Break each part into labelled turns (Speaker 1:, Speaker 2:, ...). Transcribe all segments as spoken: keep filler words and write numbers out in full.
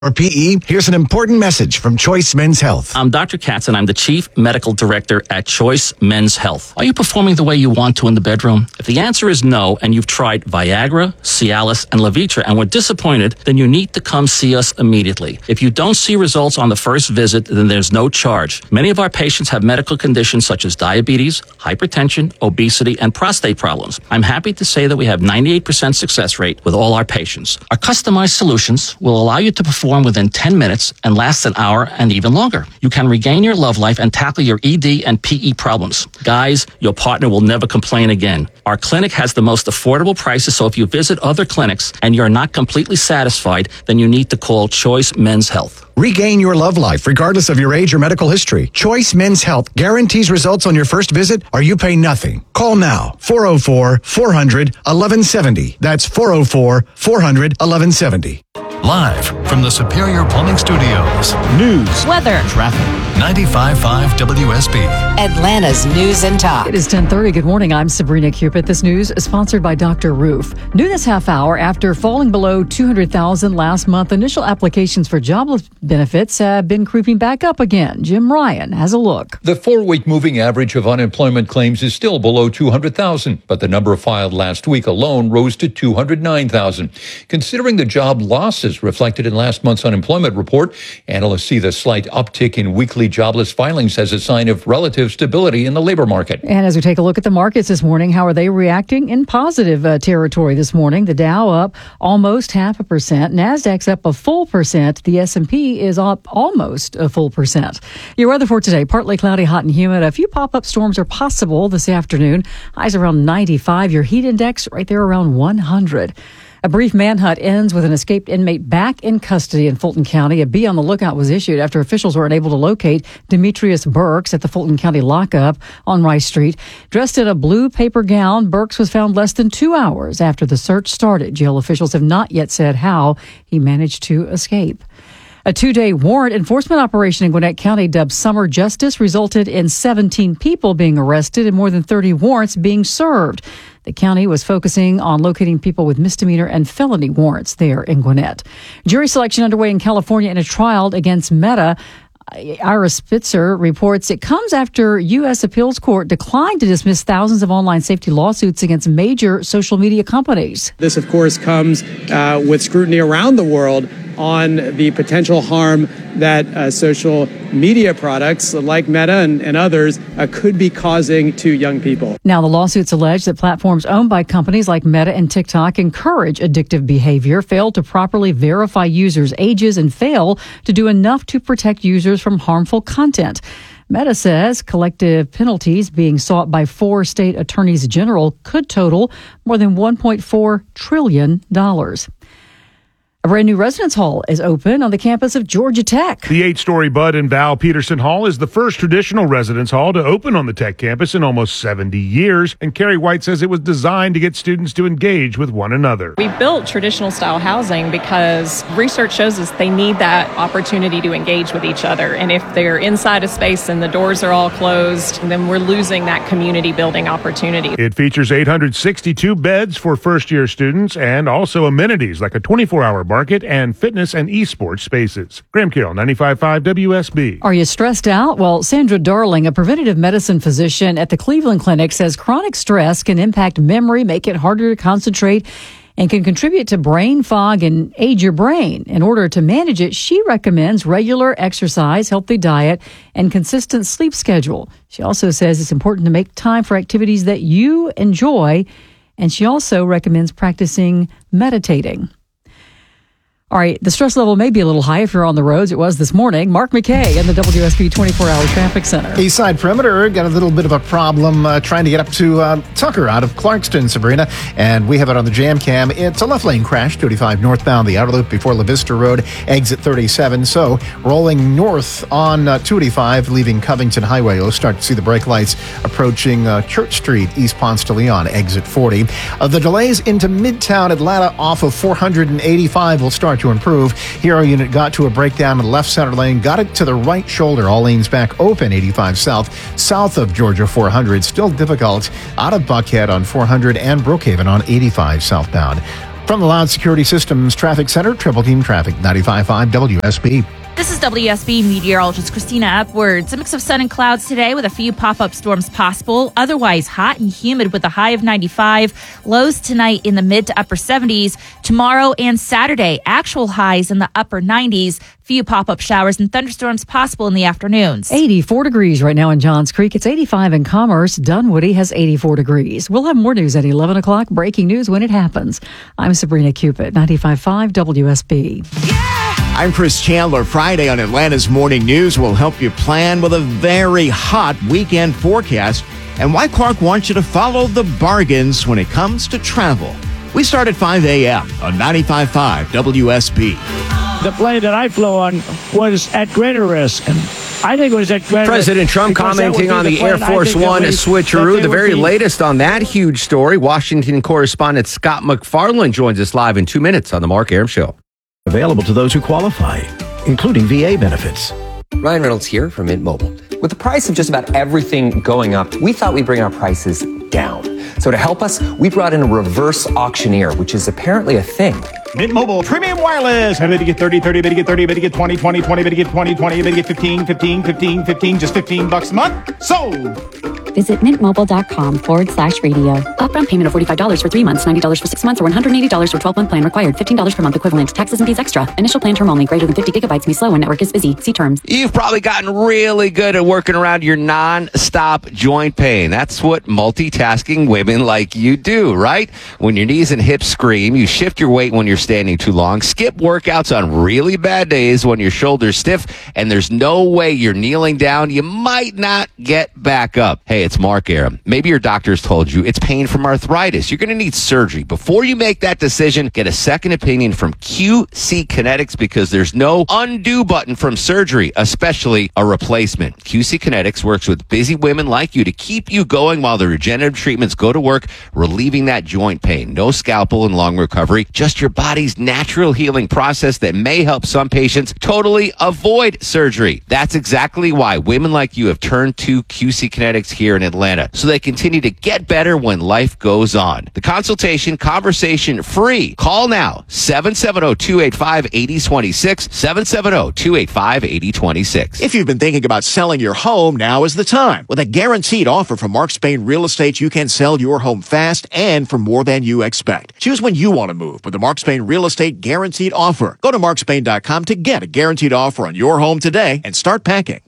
Speaker 1: or P E, here's an important message from Choice Men's Health.
Speaker 2: I'm Doctor Katz, and I'm the Chief Medical Director at Choice Men's Health. Are you performing the way you want to in the bedroom? If the answer is no, and you've tried Viagra, Cialis, and Levitra and were disappointed, then you need to come see us immediately. If you don't see results on the first visit, then there's no charge. Many of our patients have medical conditions such as diabetes, hypertension, obesity, and prostate problems. I'm happy to say that we have ninety-eight percent success rate with all our patients. Our customized solutions will allow you to perform within ten minutes and last an hour and even longer. You can regain your love life and tackle your E D and P E problems. Guys, your partner will never complain again. Our clinic has the most affordable prices, so if you visit other clinics and you're not completely satisfied, then you need to call Choice Men's Health.
Speaker 1: Regain your love life regardless of your age or medical history. Choice Men's Health guarantees results on your first visit or you pay nothing. Call now, four oh four, four hundred, eleven seventy. That's four oh four, four hundred, eleven seventy.
Speaker 3: Live from the Superior Plumbing Studios.
Speaker 4: News,
Speaker 5: weather,
Speaker 3: traffic. ninety-five point five W S B.
Speaker 5: Atlanta's News and Talk.
Speaker 4: It is ten thirty. Good morning. I'm Sabrina Cupid. This news is sponsored by Doctor Roof. New this half hour, after falling below two hundred thousand last month, initial applications for jobless benefits have been creeping back up again. Jim Ryan has a look.
Speaker 6: The four-week moving average of unemployment claims is still below two hundred thousand, but the number filed last week alone rose to two hundred nine thousand. Considering the job losses reflected in last month's unemployment report, analysts see the slight uptick in weekly jobless filings as a sign of relative stability in the labor market.
Speaker 4: And as we take a look at the markets this morning, how are they reacting? In positive uh, territory this morning. The Dow up almost half a percent. NASDAQ's up a full percent. The S and P is up almost a full percent. Your weather for today, partly cloudy, hot and humid. A few pop-up storms are possible this afternoon. Highs around ninety-five. Your heat index right there around one hundred. A brief manhunt ends with an escaped inmate back in custody in Fulton County. A be on the lookout was issued after officials were unable to locate Demetrius Burks at the Fulton County lockup on Rice Street. Dressed in a blue paper gown, Burks was found less than two hours after the search started. Jail officials have not yet said how he managed to escape. A two-day warrant enforcement operation in Gwinnett County dubbed Summer Justice resulted in seventeen people being arrested and more than thirty warrants being served. The county was focusing on locating people with misdemeanor and felony warrants there in Gwinnett. Jury selection underway in California in a trial against Meta. Ira Spitzer reports it comes after U S Appeals Court declined to dismiss thousands of online safety lawsuits against major social media companies.
Speaker 7: This, of course, comes uh, with scrutiny around the world on the potential harm that uh, social media products like Meta and, and others uh, could be causing to young people.
Speaker 4: Now, the lawsuits allege that platforms owned by companies like Meta and TikTok encourage addictive behavior, fail to properly verify users' ages, and fail to do enough to protect users from harmful content. Meta says collective penalties being sought by four state attorneys general could total more than one point four trillion dollars. A brand new residence hall is open on the campus of Georgia Tech.
Speaker 8: The eight-story Bud and Val Peterson Hall is the first traditional residence hall to open on the Tech campus in almost seventy years, and Carrie White says it was designed to get students to engage with one another.
Speaker 9: We built traditional style housing because research shows us they need that opportunity to engage with each other, and if they're inside a space and the doors are all closed, then we're losing that community building opportunity.
Speaker 8: It features eight hundred sixty-two beds for first-year students and also amenities like a twenty-four hour market and fitness and esports spaces. Graham Carroll, ninety-five point five W S B.
Speaker 4: Are you stressed out? Well, Sandra Darling, a preventative medicine physician at the Cleveland Clinic, says chronic stress can impact memory, make it harder to concentrate, and can contribute to brain fog and age your brain. In order to manage it, she recommends regular exercise, healthy diet, and consistent sleep schedule. She also says it's important to make time for activities that you enjoy, and she also recommends practicing meditating. All right, the stress level may be a little high if you're on the roads. It was this morning. Mark McKay in the W S B twenty-four hour Traffic Center.
Speaker 10: East Side Perimeter got a little bit of a problem uh, trying to get up to uh, Tucker out of Clarkston, Sabrina, and we have it on the Jam Cam. It's a left lane crash, two eighty-five northbound, the outer loop before La Vista Road, exit thirty-seven. So rolling north on uh, two eighty-five, leaving Covington Highway. You'll start to see the brake lights approaching uh, Church Street, East Ponce de Leon, exit forty. Uh, the delays into Midtown Atlanta off of four eighty-five will start to improve. Hero unit got to a breakdown in the left center lane, got it to the right shoulder. All lanes back open, eighty-five south, south of Georgia four hundred. Still difficult out of Buckhead on four hundred and Brookhaven on eighty-five southbound. From the Loud Security Systems Traffic Center, Triple Team Traffic, ninety-five point five W S B.
Speaker 11: This is W S B meteorologist Christina Upwards. A mix of sun and clouds today with a few pop-up storms possible. Otherwise hot and humid with a high of ninety-five. Lows tonight in the mid to upper seventies. Tomorrow and Saturday, actual highs in the upper nineties. Few pop-up showers and thunderstorms possible in the afternoons.
Speaker 4: eighty-four degrees right now in Johns Creek. It's eighty-five in Commerce. Dunwoody has eighty-four degrees. We'll have more news at eleven o'clock. Breaking news when it happens. I'm Sabrina Cupid, ninety-five point five W S B.
Speaker 12: I'm Chris Chandler. Friday on Atlanta's Morning News will help you plan with a very hot weekend forecast and why Clark wants you to follow the bargains when it comes to travel. We start at five a.m. on ninety-five point five W S B.
Speaker 13: The plane that I flew on was at greater risk. And I think it was at greater
Speaker 14: President
Speaker 13: risk.
Speaker 14: Trump commenting on the, the Air Force One switcheroo. The very be... latest on that huge story. Washington correspondent Scott McFarland joins us live in two minutes on the Mark Arum Show.
Speaker 15: Available to those who qualify, including V A benefits.
Speaker 16: Ryan Reynolds here from Mint Mobile. With the price of just about everything going up, we thought we'd bring our prices down. So to help us, we brought in a reverse auctioneer, which is apparently a thing.
Speaker 17: Mint Mobile Premium Wireless. How to get thirty, thirty, better get thirty, better get twenty, twenty, twenty, better get twenty, twenty, better get fifteen, fifteen, fifteen, fifteen, just fifteen bucks a month. Sold.
Speaker 18: Visit mintmobile.com forward slash radio. Upfront payment of forty-five dollars for three months, ninety dollars for six months, or one hundred eighty dollars for twelve-month plan required. fifteen dollars per month equivalent. Taxes and fees extra. Initial plan term only. Greater than fifty gigabytes may slow when network is busy. See terms.
Speaker 14: You've probably gotten really good at working around your non-stop joint pain. That's what multitasking women like you do, right? When your knees and hips scream, you shift your weight when you're standing too long, skip workouts on really bad days when your shoulder's stiff, and there's no way you're kneeling down. You might not get back up. Hey, it's Mark Arum. Maybe your doctor's told you it's pain from arthritis. You're going to need surgery. Before you make that decision, get a second opinion from Q C Kinetics because there's no undo button from surgery, especially a replacement. Q C Kinetics works with busy women like you to keep you going while the regenerative treatments go to work, relieving that joint pain. No scalpel and long recovery, just your body's natural healing process that may help some patients totally avoid surgery. That's exactly why women like you have turned to Q C Kinetics here in Atlanta, so they continue to get better when life goes on. The consultation, conversation free. Call now, seven seven zero, two eight five, eight zero two six, seven seven zero, two eight five, eight zero two six.
Speaker 12: If you've been thinking about selling your home, now is the time. With a guaranteed offer from Mark Spain Real Estate, you can sell your home fast and for more than you expect. Choose when you want to move with the Mark Spain Real Estate Guaranteed Offer. Go to mark spain dot com to get a guaranteed offer on your home today and start packing.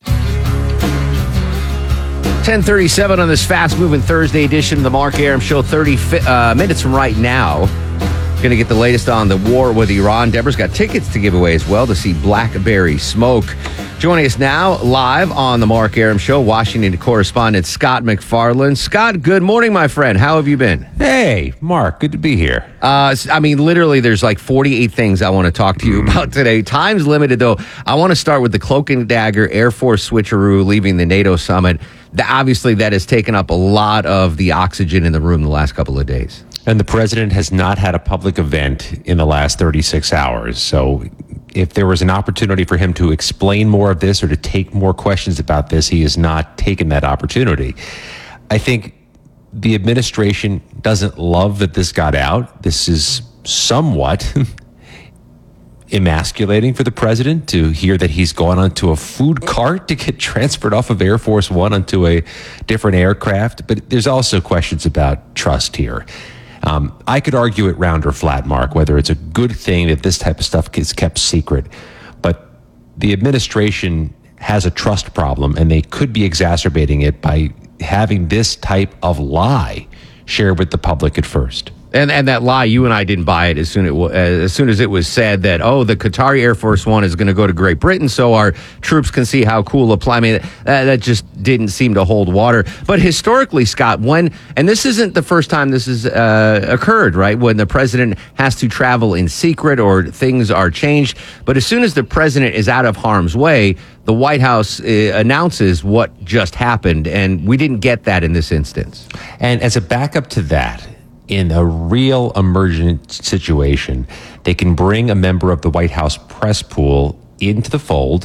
Speaker 14: ten thirty-seven on this fast-moving Thursday edition of the Mark Arum Show. thirty uh, minutes from right now, going to get the latest on the war with Iran. Deborah's got tickets to give away as well to see Blackberry Smoke. Joining us now live on the Mark Arum Show, Washington correspondent Scott McFarland. Scott, good morning, my friend. How have you been?
Speaker 19: Hey, Mark, good to be here.
Speaker 14: Uh, I mean, literally, there's like forty-eight things I want to talk to you about today. Time's limited, though. I want to start with the Cloak and Dagger Air Force switcheroo leaving the NATO summit. The, obviously, that has taken up a lot of the oxygen in the room the last couple of days.
Speaker 19: And the president has not had a public event in the last thirty-six hours. So if there was an opportunity for him to explain more of this or to take more questions about this, he has not taken that opportunity. I think the administration doesn't love that this got out. This is somewhat emasculating for the president to hear that he's gone onto a food cart to get transferred off of Air Force One onto a different aircraft. But there's also questions about trust here. Um, I could argue it round or flat, Mark, whether it's a good thing that this type of stuff gets kept secret. But the administration has a trust problem, and they could be exacerbating it by having this type of lie shared with the public at first.
Speaker 14: And and that lie, you and I didn't buy it as soon, it, uh, as soon as it was said that, oh, the Qatari Air Force One is going to go to Great Britain so our troops can see how cool a plane. I mean, uh, that just didn't seem to hold water. But historically, Scott, when, and this isn't the first time this has uh, occurred, right, when the president has to travel in secret or things are changed. But as soon as the president is out of harm's way, the White House uh, announces what just happened. And we didn't get that in this instance.
Speaker 19: And as a backup to that, in a real emergent situation, they can bring a member of the White House press pool into the fold,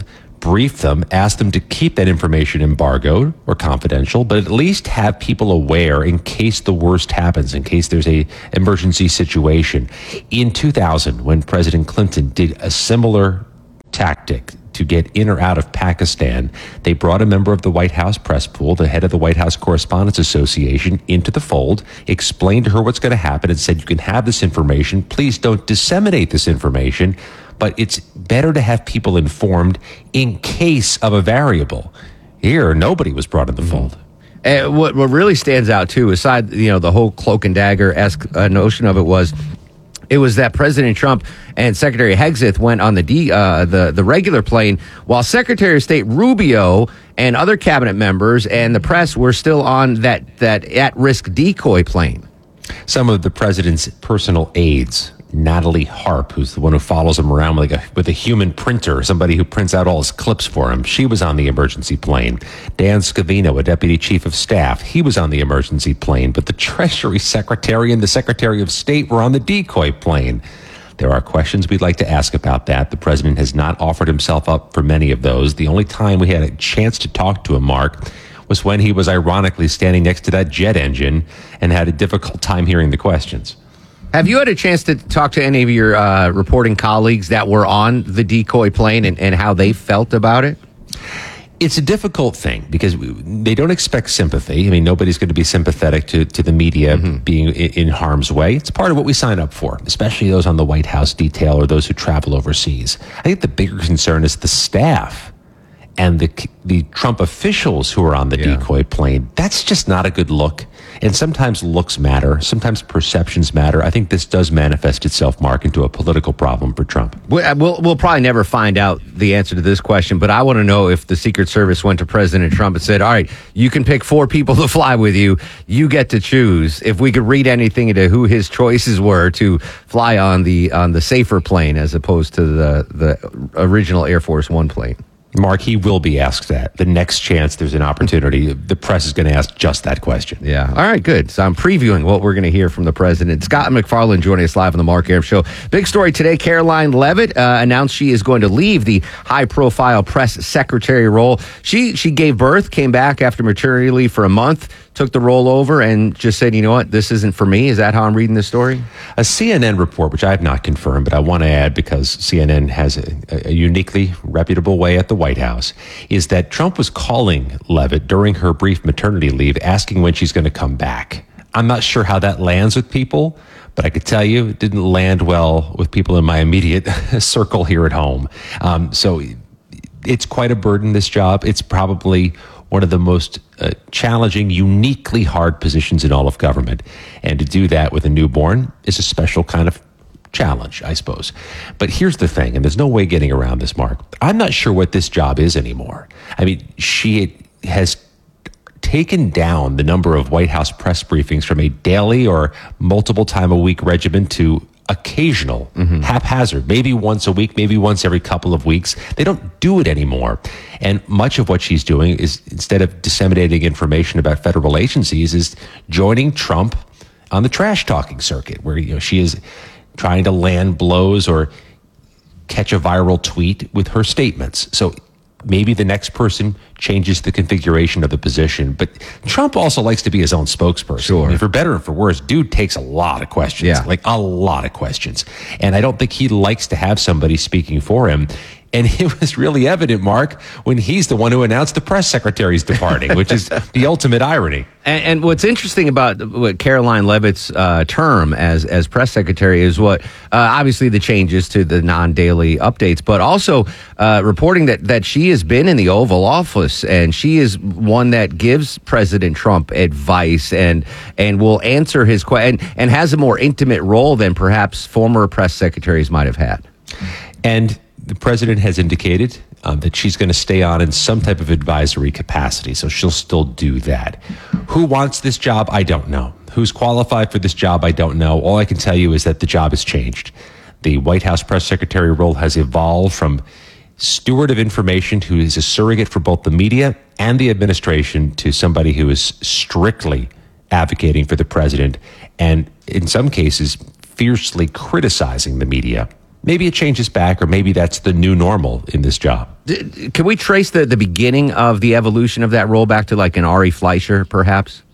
Speaker 19: brief them, ask them to keep that information embargoed or confidential, but at least have people aware in case the worst happens, in case there's a emergency situation. In two thousand, when President Clinton did a similar tactic to get in or out of Pakistan, they brought a member of the White House press pool, the head of the White House Correspondents Association, into the fold, explained to her what's going to happen, and said, you can have this information. Please don't disseminate this information, but it's better to have people informed in case of a variable. Here, nobody was brought in the fold.
Speaker 14: And what, what really stands out, too, aside, you know, the whole cloak and dagger-esque uh, notion of it was, it was that President Trump and Secretary Hegseth went on the D, uh, the the regular plane, while Secretary of State Rubio and other cabinet members and the press were still on that that at-risk decoy plane.
Speaker 19: Some of the president's personal aides, Natalie Harp, who's the one who follows him around with, like a, with a human printer, somebody who prints out all his clips for him. She was on the emergency plane. Dan Scavino, a deputy chief of staff, he was on the emergency plane. But the Treasury Secretary and the Secretary of State were on the decoy plane. There are questions we'd like to ask about that. The president has not offered himself up for many of those. The only time we had a chance to talk to him, Mark, was when he was ironically standing next to that jet engine and had a difficult time hearing the questions.
Speaker 14: Have you had a chance to talk to any of your uh, reporting colleagues that were on the decoy plane and, and how they felt about it?
Speaker 19: It's a difficult thing because they don't expect sympathy. I mean, nobody's going to be sympathetic to, to the media mm-hmm. being in, in harm's way. It's part of what we sign up for, especially those on the White House detail or those who travel overseas. I think the bigger concern is the staff and the the Trump officials who are on the yeah. decoy plane. That's just not a good look. And sometimes looks matter. Sometimes perceptions matter. I think this does manifest itself, Mark, into a political problem for Trump.
Speaker 14: We'll, we'll probably never find out the answer to this question, but I want to know if the Secret Service went to President Trump and said, all right, you can pick four people to fly with you. You get to choose. If we could read anything into who his choices were to fly on the on the safer plane as opposed to the, the original Air Force One plane.
Speaker 19: Mark, he will be asked that. The next chance there's an opportunity, the press is going to ask just that question.
Speaker 14: Yeah. All right, good. So I'm previewing what we're going to hear from the president. Scott McFarland joining us live on the Mark Arum Show. Big story today, Caroline Leavitt uh, announced she is going to leave the high-profile press secretary role. She she gave birth, came back after maternity leave for a month, took the role over and just said, you know what, this isn't for me. Is that how I'm reading this story?
Speaker 19: A C N N report, which I have not confirmed, but I want to add because C N N has a, a uniquely reputable way at the White House, is that Trump was calling Leavitt during her brief maternity leave, asking when she's going to come back. I'm not sure how that lands with people, but I could tell you it didn't land well with people in my immediate circle here at home. Um, so it's quite a burden, this job. It's probably one of the most uh, challenging, uniquely hard positions in all of government. And to do that with a newborn is a special kind of challenge, I suppose. But here's the thing, and there's no way getting around this, Mark. I'm not sure what this job is anymore. I mean, she has taken down the number of White House press briefings from a daily or multiple time a week regimen to occasional, mm-hmm. haphazard, maybe once a week, maybe once every couple of weeks. They don't do it anymore. And much of what she's doing is, instead of disseminating information about federal agencies, is joining Trump on the trash talking circuit, where you know she is trying to land blows or catch a viral tweet with her statements. So maybe the next person changes the configuration of the position. But Trump also likes to be his own spokesperson.
Speaker 14: Sure.
Speaker 19: I mean, for better or for worse, dude takes a lot of questions.
Speaker 14: Yeah.
Speaker 19: Like a lot of questions. And I don't think he likes to have somebody speaking for him. And it was really evident, Mark, when he's the one who announced the press secretary's departing, which is the ultimate irony.
Speaker 14: And, and what's interesting about what Caroline Leavitt's uh, term as as press secretary is what uh, obviously the changes to the non-daily updates, but also uh, reporting that that she has been in the Oval Office and she is one that gives President Trump advice and and will answer his question and, and has a more intimate role than perhaps former press secretaries might have had.
Speaker 19: And the president has indicated um, that she's going to stay on in some type of advisory capacity, so she'll still do that. Who wants this job? I don't know. Who's qualified for this job? I don't know. All I can tell you is that the job has changed. The White House press secretary role has evolved from steward of information who is a surrogate for both the media and the administration to somebody who is strictly advocating for the president and, in some cases, fiercely criticizing the media maybe it changes back, or maybe that's the new normal in this job.
Speaker 14: D- can we trace the, the beginning of the evolution of that role back to like an Ari Fleischer, perhaps?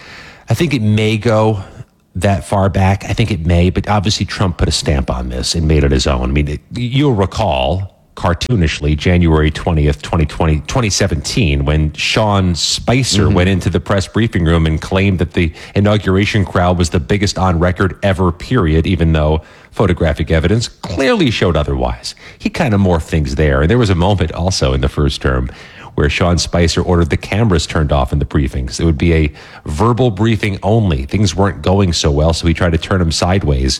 Speaker 19: I think it may go that far back. I think it may, but obviously Trump put a stamp on this and made it his own. I mean, it, you'll recall, cartoonishly, January twentieth, twenty twenty, twenty seventeen, when Sean Spicer mm-hmm. went into the press briefing room and claimed that the inauguration crowd was the biggest on record ever, period, even though photographic evidence clearly showed otherwise. He kind of morphed things there. And there was a moment also in the first term where Sean Spicer ordered the cameras turned off in the briefings. It would be a verbal briefing only. Things weren't going so well, so he tried to turn them sideways.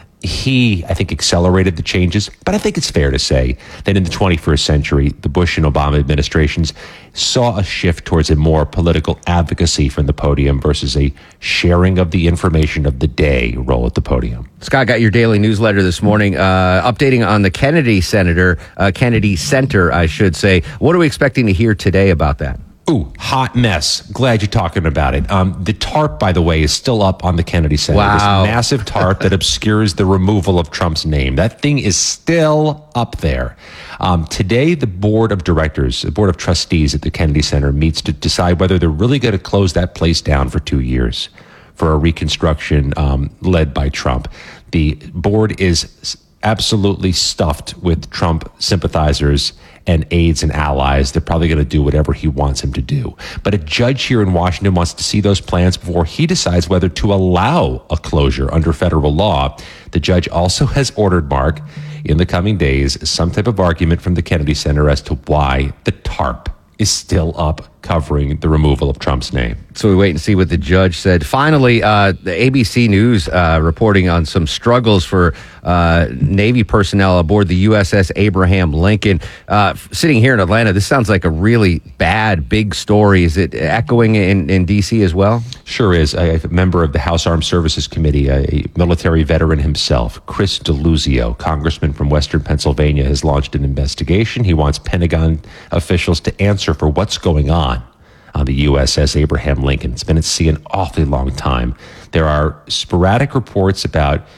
Speaker 19: He, I think, accelerated the changes, but I think it's fair to say that in the twenty-first century, the Bush and Obama administrations saw a shift towards a more political advocacy from the podium versus a sharing of the information of the day role at the podium.
Speaker 14: Scott, got your daily newsletter this morning, uh, updating on the Kennedy Senator, uh, Kennedy Center, I should say. What are we expecting to hear today about that?
Speaker 19: Ooh, hot mess. Glad you're talking about it. Um, the tarp, by the way, is still up on the Kennedy Center.
Speaker 14: Wow.
Speaker 19: This massive tarp that obscures the removal of Trump's name. That thing is still up there. Um, today, the board of directors, the board of trustees at the Kennedy Center meets to decide whether they're really going to close that place down for two years for a reconstruction um, led by Trump. The board is absolutely stuffed with Trump sympathizers and aides and allies. They're probably going to do whatever he wants him to do. But a judge here in Washington wants to see those plans before he decides whether to allow a closure under federal law. The judge also has ordered, Mark, in the coming days, some type of argument from the Kennedy Center as to why the tarp is still up covering the removal of Trump's name.
Speaker 14: So we wait and see what the judge said. Finally, uh, the A B C News uh, reporting on some struggles for uh, Navy personnel aboard the U S S Abraham Lincoln. Uh, sitting here in Atlanta, this sounds like a really bad, big story. Is it echoing in, in D C as well?
Speaker 19: Sure is. A member of the House Armed Services Committee, a military veteran himself, Chris DeLuzio, congressman from Western Pennsylvania, has launched an investigation. He wants Pentagon officials to answer for what's going on on the U S S Abraham Lincoln. It's been at sea an awfully long time. There are sporadic reports about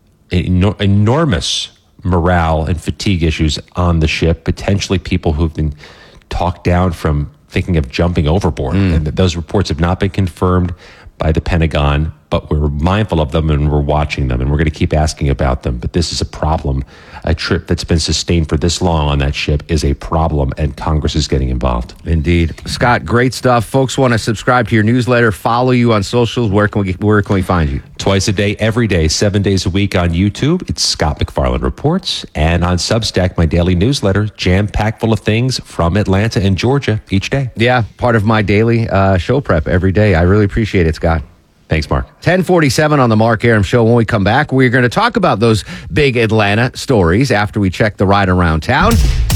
Speaker 19: eno- enormous morale and fatigue issues on the ship, potentially people who've been talked down from thinking of jumping overboard. Mm. And those reports have not been confirmed by the Pentagon, but we're mindful of them and we're watching them and we're going to keep asking about them. But this is a problem. A trip that's been sustained for this long on that ship is a problem, and Congress is getting involved.
Speaker 14: Indeed. Scott, great stuff. Folks want to subscribe to your newsletter, follow you on socials. Where can we where can we find you?
Speaker 19: Twice a day, every day, seven days a week on YouTube. It's Scott McFarland Reports. And on Substack, my daily newsletter, jam-packed full of things from Atlanta and Georgia each day.
Speaker 14: Yeah, part of my daily uh, show prep every day. I really appreciate it, Scott.
Speaker 19: Thanks, Mark.
Speaker 14: ten forty-seven on the Mark Arum Show. When we come back, we're going to talk about those big Atlanta stories after we check the ride around town.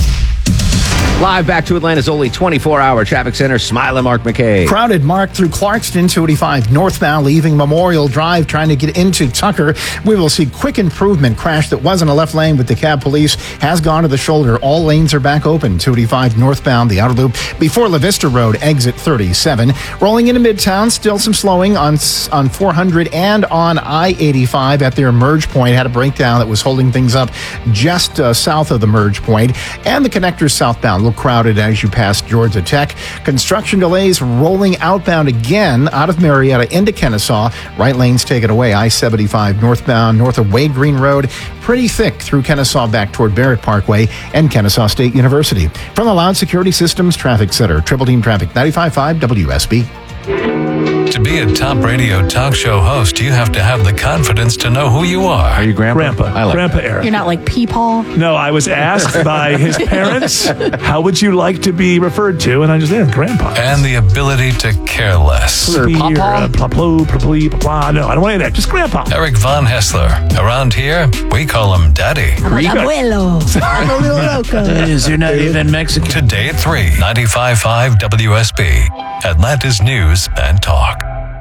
Speaker 14: Live back to Atlanta's only twenty-four hour traffic center, Smiling Mark McKay.
Speaker 10: Crowded, Mark, through Clarkston, two eighty-five northbound, leaving Memorial Drive, trying to get into Tucker. We will see quick improvement. Crash that was in a left lane with the cab police has gone to the shoulder. All lanes are back open. two eighty-five northbound, the outer loop before La Vista Road, exit thirty-seven. Rolling into Midtown, still some slowing on, on four hundred and on I eighty-five at their merge point. Had a breakdown that was holding things up just uh, south of the merge point. And the connectors southbound. A little crowded as you pass Georgia Tech. Construction delays rolling outbound again out of Marietta into Kennesaw. Right lanes take it away. I seventy-five northbound north of Wade Green Road. Pretty thick through Kennesaw back toward Barrett Parkway and Kennesaw State University. From the Loud Security Systems Traffic Center, Triple Team Traffic, ninety-five point five W S B.
Speaker 3: To be a top radio talk show host, you have to have the confidence to know who you are.
Speaker 20: Are you Grandpa?
Speaker 21: Grandpa.
Speaker 20: I like
Speaker 21: Grandpa
Speaker 20: that.
Speaker 21: Eric.
Speaker 22: You're not like Peepaw?
Speaker 21: No, I was asked by his parents, how would you like to be referred to? And I just said, Grandpa.
Speaker 3: And the ability to care less.
Speaker 21: Or uh, pla-plo, pla-plee, pla-pla. No, I don't want any of that. Just Grandpa.
Speaker 3: Eric Von Hessler. Around here, we call him Daddy.
Speaker 22: I'm like abuelo. I'm a little loco.
Speaker 20: Is you're not even Mexican.
Speaker 3: Today at three, ninety-five point five W S B. Atlanta's News and Talk.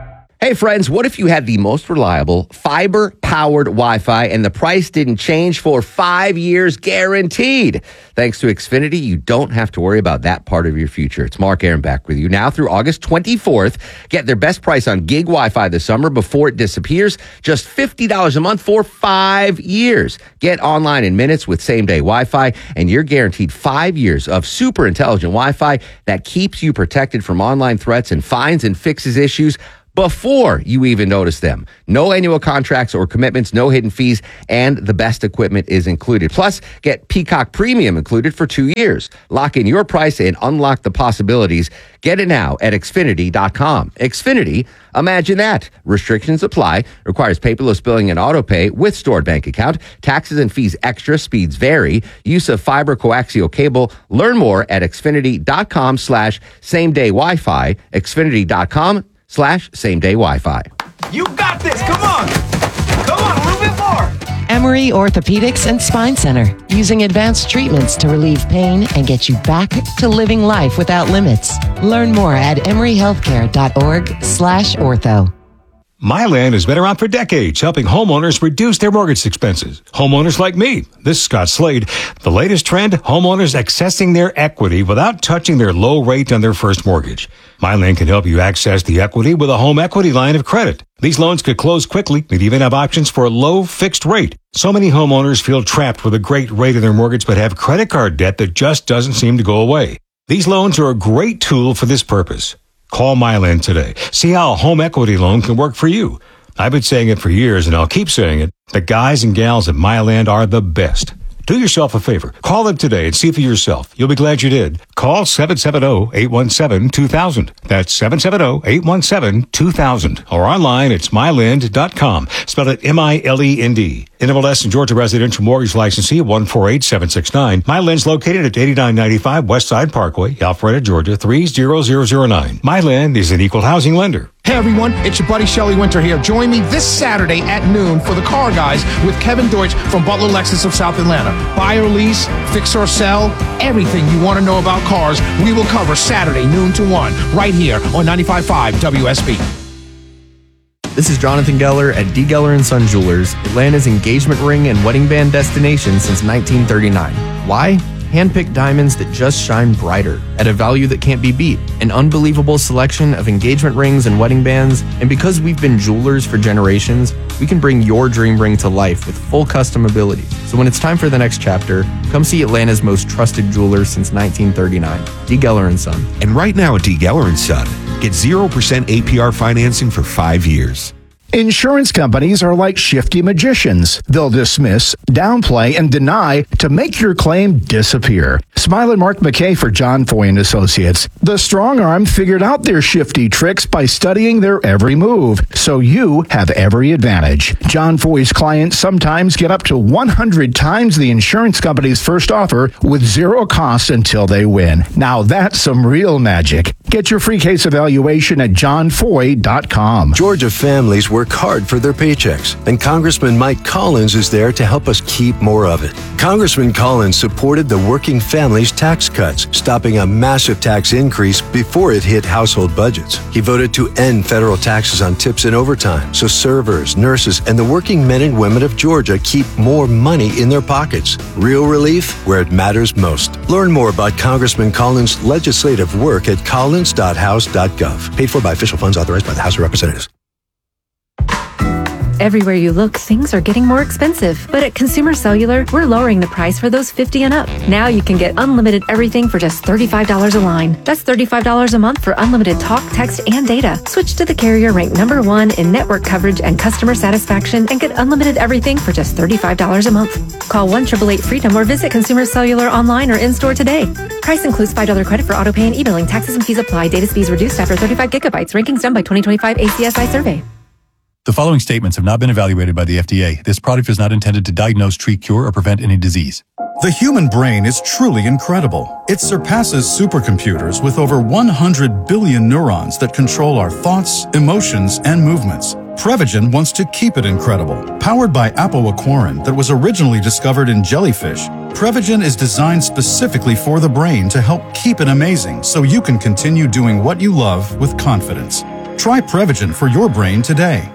Speaker 14: Hey, friends, what if you had the most reliable fiber-powered Wi-Fi and the price didn't change for five years guaranteed? Thanks to Xfinity, you don't have to worry about that part of your future. It's Mark Aaron back with you now through August twenty-fourth. Get their best price on gig Wi-Fi this summer before it disappears. Just fifty dollars a month for five years. Get online in minutes with same-day Wi-Fi, and you're guaranteed five years of super intelligent Wi-Fi that keeps you protected from online threats and finds and fixes issues before you even notice them. No annual contracts or commitments, no hidden fees, and the best equipment is included. Plus, get Peacock Premium included for two years. Lock in your price and unlock the possibilities. Get it now at Xfinity dot com. Xfinity, imagine that. Restrictions apply. Requires paperless billing and auto pay with stored bank account. Taxes and fees extra. Speeds vary. Use of fiber coaxial cable. Learn more at Xfinity dot com slash same day Wi-Fi. Xfinity dot com slash same day Wi-Fi.
Speaker 2: You got this. Come on. Come on, a little bit more.
Speaker 20: Emory Orthopedics and Spine Center, using advanced treatments to relieve pain and get you back to living life without limits. Learn more at emory healthcare dot org slash ortho.
Speaker 23: Mylan has been around for decades, helping homeowners reduce their mortgage expenses. Homeowners like me. This is Scott Slade. The latest trend, homeowners accessing their equity without touching their low rate on their first mortgage. Mylan can help you access the equity with a home equity line of credit. These loans could close quickly and even have options for a low fixed rate. So many homeowners feel trapped with a great rate on their mortgage but have credit card debt that just doesn't seem to go away. These loans are a great tool for this purpose. Call Mylan today. See how a home equity loan can work for you. I've been saying it for years, and I'll keep saying it. The guys and gals at Mylan are the best. Do yourself a favor. Call them today and see for yourself. You'll be glad you did. Call seven seven zero, eight one seven, two thousand. That's seven seven zero, eight one seven, two thousand. Or online, it's myland dot com. Spell it M I L E N D. N M L S and Georgia Residential Mortgage Licensee one four eight seven six nine. Myland's located at eighty-nine ninety-five West Side Parkway, Alpharetta, Georgia three zero zero zero nine. Myland is an equal housing lender.
Speaker 24: Hey everyone, it's your buddy Shelly Winter here. Join me this Saturday at noon for the Car Guys with Kevin Deutsch from Butler Lexus of South Atlanta. Buy or lease, fix or sell, everything you want to know about cars, we will cover Saturday noon to one, right here on ninety-five point five W S B.
Speaker 25: This is Jonathan Geller at D. Geller and Son Jewelers, Atlanta's engagement ring and wedding band destination since nineteen thirty-nine. Why? Hand-picked diamonds that just shine brighter at a value that can't be beat. An unbelievable selection of engagement rings and wedding bands. And because we've been jewelers for generations, we can bring your dream ring to life with full custom abilities. So when it's time for the next chapter, come see Atlanta's most trusted jeweler since nineteen thirty-nine, D. Geller and Son.
Speaker 26: And right now at D. Geller and Son, get zero percent A P R financing for five years.
Speaker 1: Insurance companies are like shifty magicians. They'll dismiss, downplay, and deny to make your claim disappear. Smile and Mark McKay for John Foy and Associates. The strong arm figured out their shifty tricks by studying their every move, so you have every advantage. John Foy's clients sometimes get up to one hundred times the insurance company's first offer with zero cost until they win. Now that's some real magic. Get your free case evaluation at john foy dot com.
Speaker 27: Georgia families work hard for their paychecks, and Congressman Mike Collins is there to help us keep more of it. Congressman Collins supported the working families tax cuts, stopping a massive tax increase before it hit household budgets. He voted to end federal taxes on tips and overtime, so servers, nurses, and the working men and women of Georgia keep more money in their pockets. Real relief where it matters most. Learn more about Congressman Collins' legislative work at collins dot house dot gov. Paid for by official funds authorized by the House of Representatives.
Speaker 28: Everywhere you look, things are getting more expensive. But at Consumer Cellular, we're lowering the price for those fifty and up. Now you can get unlimited everything for just thirty-five dollars a line. That's thirty-five dollars a month for unlimited talk, text, and data. Switch to the carrier ranked number one in network coverage and customer satisfaction and get unlimited everything for just thirty-five dollars a month. Call one eight eight eight freedom or visit Consumer Cellular online or in-store today. Price includes five dollars credit for auto pay and e-billing. Taxes and fees apply. Data speeds reduced after thirty-five gigabytes. Rankings done by twenty twenty-five A C S I survey.
Speaker 29: The following statements have not been evaluated by the F D A. This product is not intended to diagnose, treat, cure, or prevent any disease.
Speaker 30: The human brain is truly incredible. It surpasses supercomputers with over one hundred billion neurons that control our thoughts, emotions, and movements. Prevagen wants to keep it incredible. Powered by apoaquarin that was originally discovered in jellyfish, Prevagen is designed specifically for the brain to help keep it amazing so you can continue doing what you love with confidence. Try Prevagen for your brain today.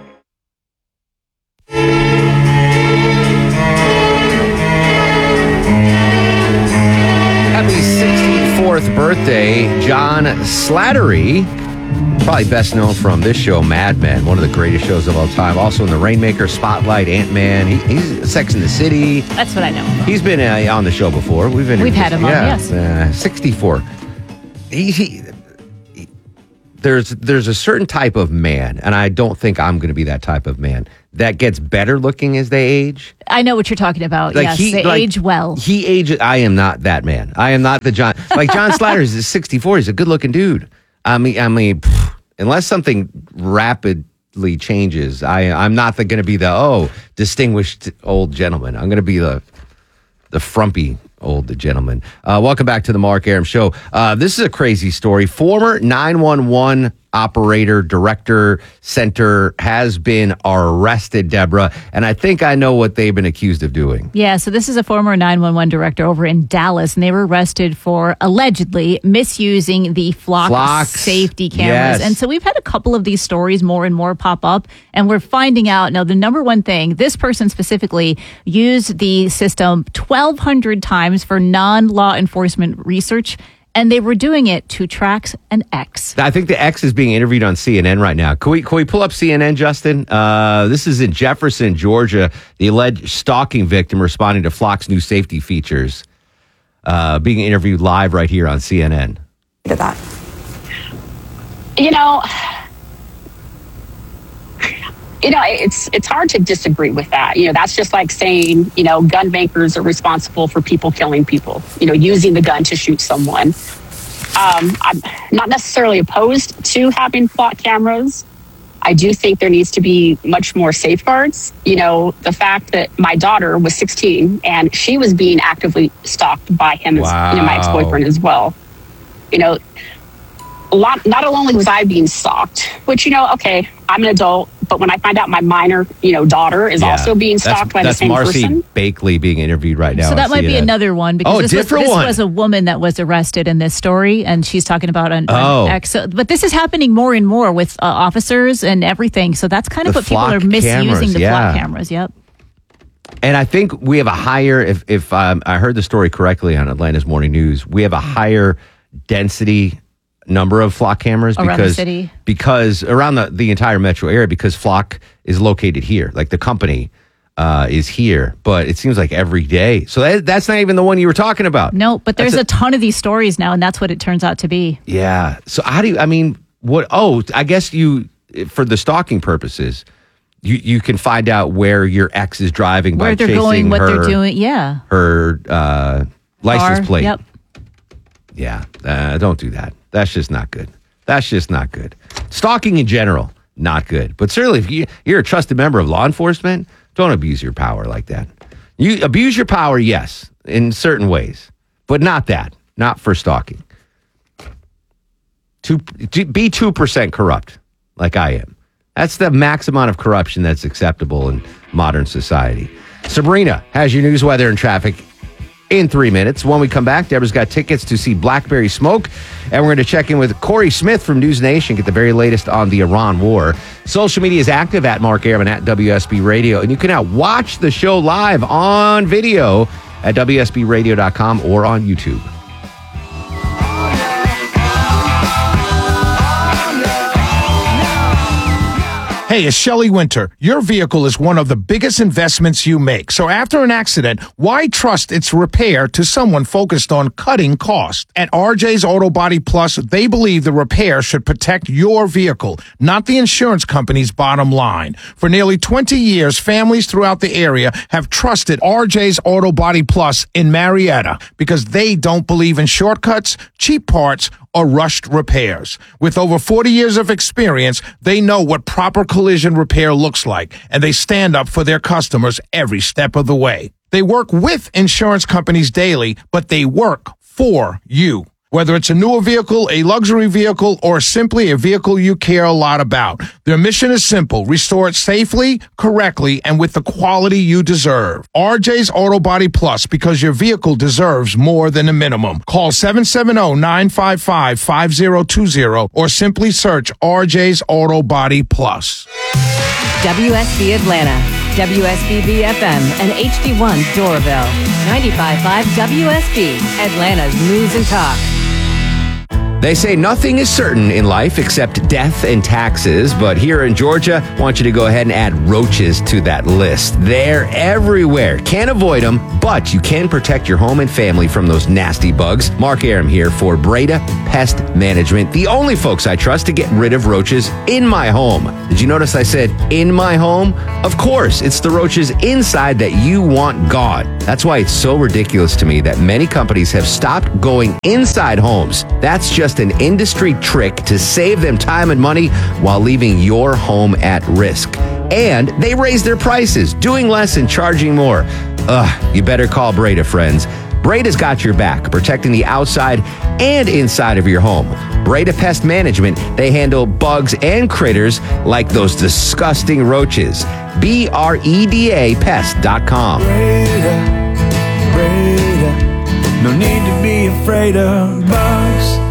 Speaker 14: Happy sixty-fourth birthday, John Slattery. Probably best known from this show, Mad Men, one of the greatest shows of all time. Also in The Rainmaker, Spotlight, Ant-Man. He, he's Sex and the City.
Speaker 4: That's what I know.
Speaker 14: He's been uh, on the show before. We've been
Speaker 4: We've had him on,
Speaker 14: yeah,
Speaker 4: yes.
Speaker 14: Uh, sixty-four. He, he, he, there's there's a certain type of man, and I don't think I'm going to be that type of man, that gets better looking as they age.
Speaker 4: I know what you're talking about.
Speaker 14: Like
Speaker 4: yes,
Speaker 14: he-
Speaker 4: they
Speaker 14: like,
Speaker 4: age well.
Speaker 14: He ages. I am not that man. I am not the John. Like John Slatter is sixty-four. He's a good looking dude. I mean, I mean, pff, unless something rapidly changes, I I'm not going to be the oh distinguished old gentleman. I'm going to be the the frumpy old gentleman. Uh, welcome back to the Mark Arum Show. Uh, this is a crazy story. Former nine one one operator, director, center has been arrested, Deborah, and I think I know what they've been accused of doing.
Speaker 4: Yeah, so this is a former nine one one director over in Dallas, and they were arrested for allegedly misusing the Flock
Speaker 14: Flocks,
Speaker 4: safety cameras.
Speaker 14: yes.
Speaker 4: And so we've had a couple of these stories more and more pop up, and we're finding out now the number one thing, this person specifically used the system twelve hundred times for non-law enforcement research, and they were doing it to track an ex.
Speaker 14: I think the ex is being interviewed on C N N right now. Can we, can we pull up C N N, Justin? Uh, this is in Jefferson, Georgia. The alleged stalking victim responding to Flock's new safety features, uh, being interviewed live right here on C N N.
Speaker 5: To that. You know, you know, it's it's hard to disagree with that. You know, that's just like saying, you know, gun makers are responsible for people killing people, you know, using the gun to shoot someone. Um, I'm not necessarily opposed to having Flock cameras. I do think there needs to be much more safeguards. You know, the fact that my daughter was sixteen and she was being actively stalked by him, as, you know, my ex-boyfriend as well. You know, a lot, not only was I being stalked, which, you know, okay, I'm an adult, but when I find out my minor, you know, daughter is
Speaker 14: Yeah.
Speaker 5: also being stalked
Speaker 14: that's,
Speaker 5: by the
Speaker 14: that's
Speaker 5: same
Speaker 14: Marcy
Speaker 5: person.
Speaker 14: Bakley being interviewed right now.
Speaker 4: So that
Speaker 14: on
Speaker 4: might be
Speaker 14: C N N.
Speaker 4: another one because
Speaker 14: Oh,
Speaker 4: this, was,
Speaker 14: different
Speaker 4: this
Speaker 14: one.
Speaker 4: was a woman that was arrested in this story, and she's talking about an,
Speaker 14: Oh.
Speaker 4: an ex. So, but this is happening more and more with uh, officers and everything. So that's kind of
Speaker 14: The
Speaker 4: what people
Speaker 14: Flock
Speaker 4: are misusing
Speaker 14: cameras,
Speaker 4: the
Speaker 14: yeah.
Speaker 4: Flock cameras. Yep.
Speaker 14: And I think we have a higher, if, if um, I heard the story correctly on Atlanta's Morning News, we have a higher density number of Flock cameras
Speaker 4: Around the
Speaker 14: because
Speaker 4: city.
Speaker 14: because around the, the entire metro area, because Flock is located here, like the company uh, is here, but it seems like every day. So that, that's not even the one you were talking about.
Speaker 4: No, but there's
Speaker 14: That's
Speaker 4: a, ton of these stories now, and that's what it turns out to be.
Speaker 14: Yeah. So how do you, I mean, what, oh, I guess you, for the stalking purposes, you, you can find out where your ex is driving by
Speaker 4: Where they're
Speaker 14: chasing
Speaker 4: going, what
Speaker 14: her,
Speaker 4: they're doing. Yeah.
Speaker 14: her uh, license
Speaker 4: Car,
Speaker 14: plate.
Speaker 4: Yep.
Speaker 14: Yeah, uh, don't do that. That's just not good. That's just not good. Stalking in general, not good. But certainly if you, you're a trusted member of law enforcement, don't abuse your power like that. You abuse your power, yes, in certain ways, but not that. Not for stalking. Two, be two percent corrupt, like I am. That's the max amount of corruption that's acceptable in modern society. Sabrina has your news, weather, and traffic in three minutes. When we come back, Deborah's got tickets to see Blackberry Smoke, and we're going to check in with Corey Smith from News Nation, get the very latest on the Iran war. Social media is active at Mark Arum and at W S B Radio, and you can now watch the show live on video at W S B radio dot com or on YouTube.
Speaker 24: Hey, it's Shelley Winter. Your vehicle is one of the biggest investments you make. So after an accident, why trust its repair to someone focused on cutting costs? At R J's Auto Body Plus, they believe the repair should protect your vehicle, not the insurance company's bottom line. For nearly twenty years, families throughout the area have trusted R J's Auto Body Plus in Marietta because they don't believe in shortcuts, cheap parts, or rushed repairs. With over forty years of experience, they know what proper collision repair looks like, and they stand up for their customers every step of the way. They work with insurance companies daily, but they work for you. Whether it's a newer vehicle, a luxury vehicle, or simply a vehicle you care a lot about, their mission is simple: restore it safely, correctly, and with the quality you deserve. R J's Auto Body Plus, because your vehicle deserves more than a minimum. Call seven seven zero, nine five five, five zero two zero or simply search R J's Auto Body Plus.
Speaker 6: W S B Atlanta, W S B B F M, and H D one Doraville. ninety-five point five W S B, Atlanta's News and Talk.
Speaker 14: They say nothing is certain in life except death and taxes, but here in Georgia, I want you to go ahead and add roaches to that list. They're everywhere. Can't avoid them, but you can protect your home and family from those nasty bugs. Mark Aram here for Breda Pest Management, the only folks I trust to get rid of roaches in my home. Did you notice I said in my home? Of course, it's the roaches inside that you want gone. That's why it's so ridiculous to me that many companies have stopped going inside homes. That's just an industry trick to save them time and money while leaving your home at risk. And they raise their prices, doing less and charging more. Ugh, you better call Breda, friends. Breda's got your back, protecting the outside and inside of your home. Breda Pest Management, they handle bugs and critters like those disgusting roaches. B R E D A pest dot com.
Speaker 2: Breda, Breda, no need to be afraid of bugs.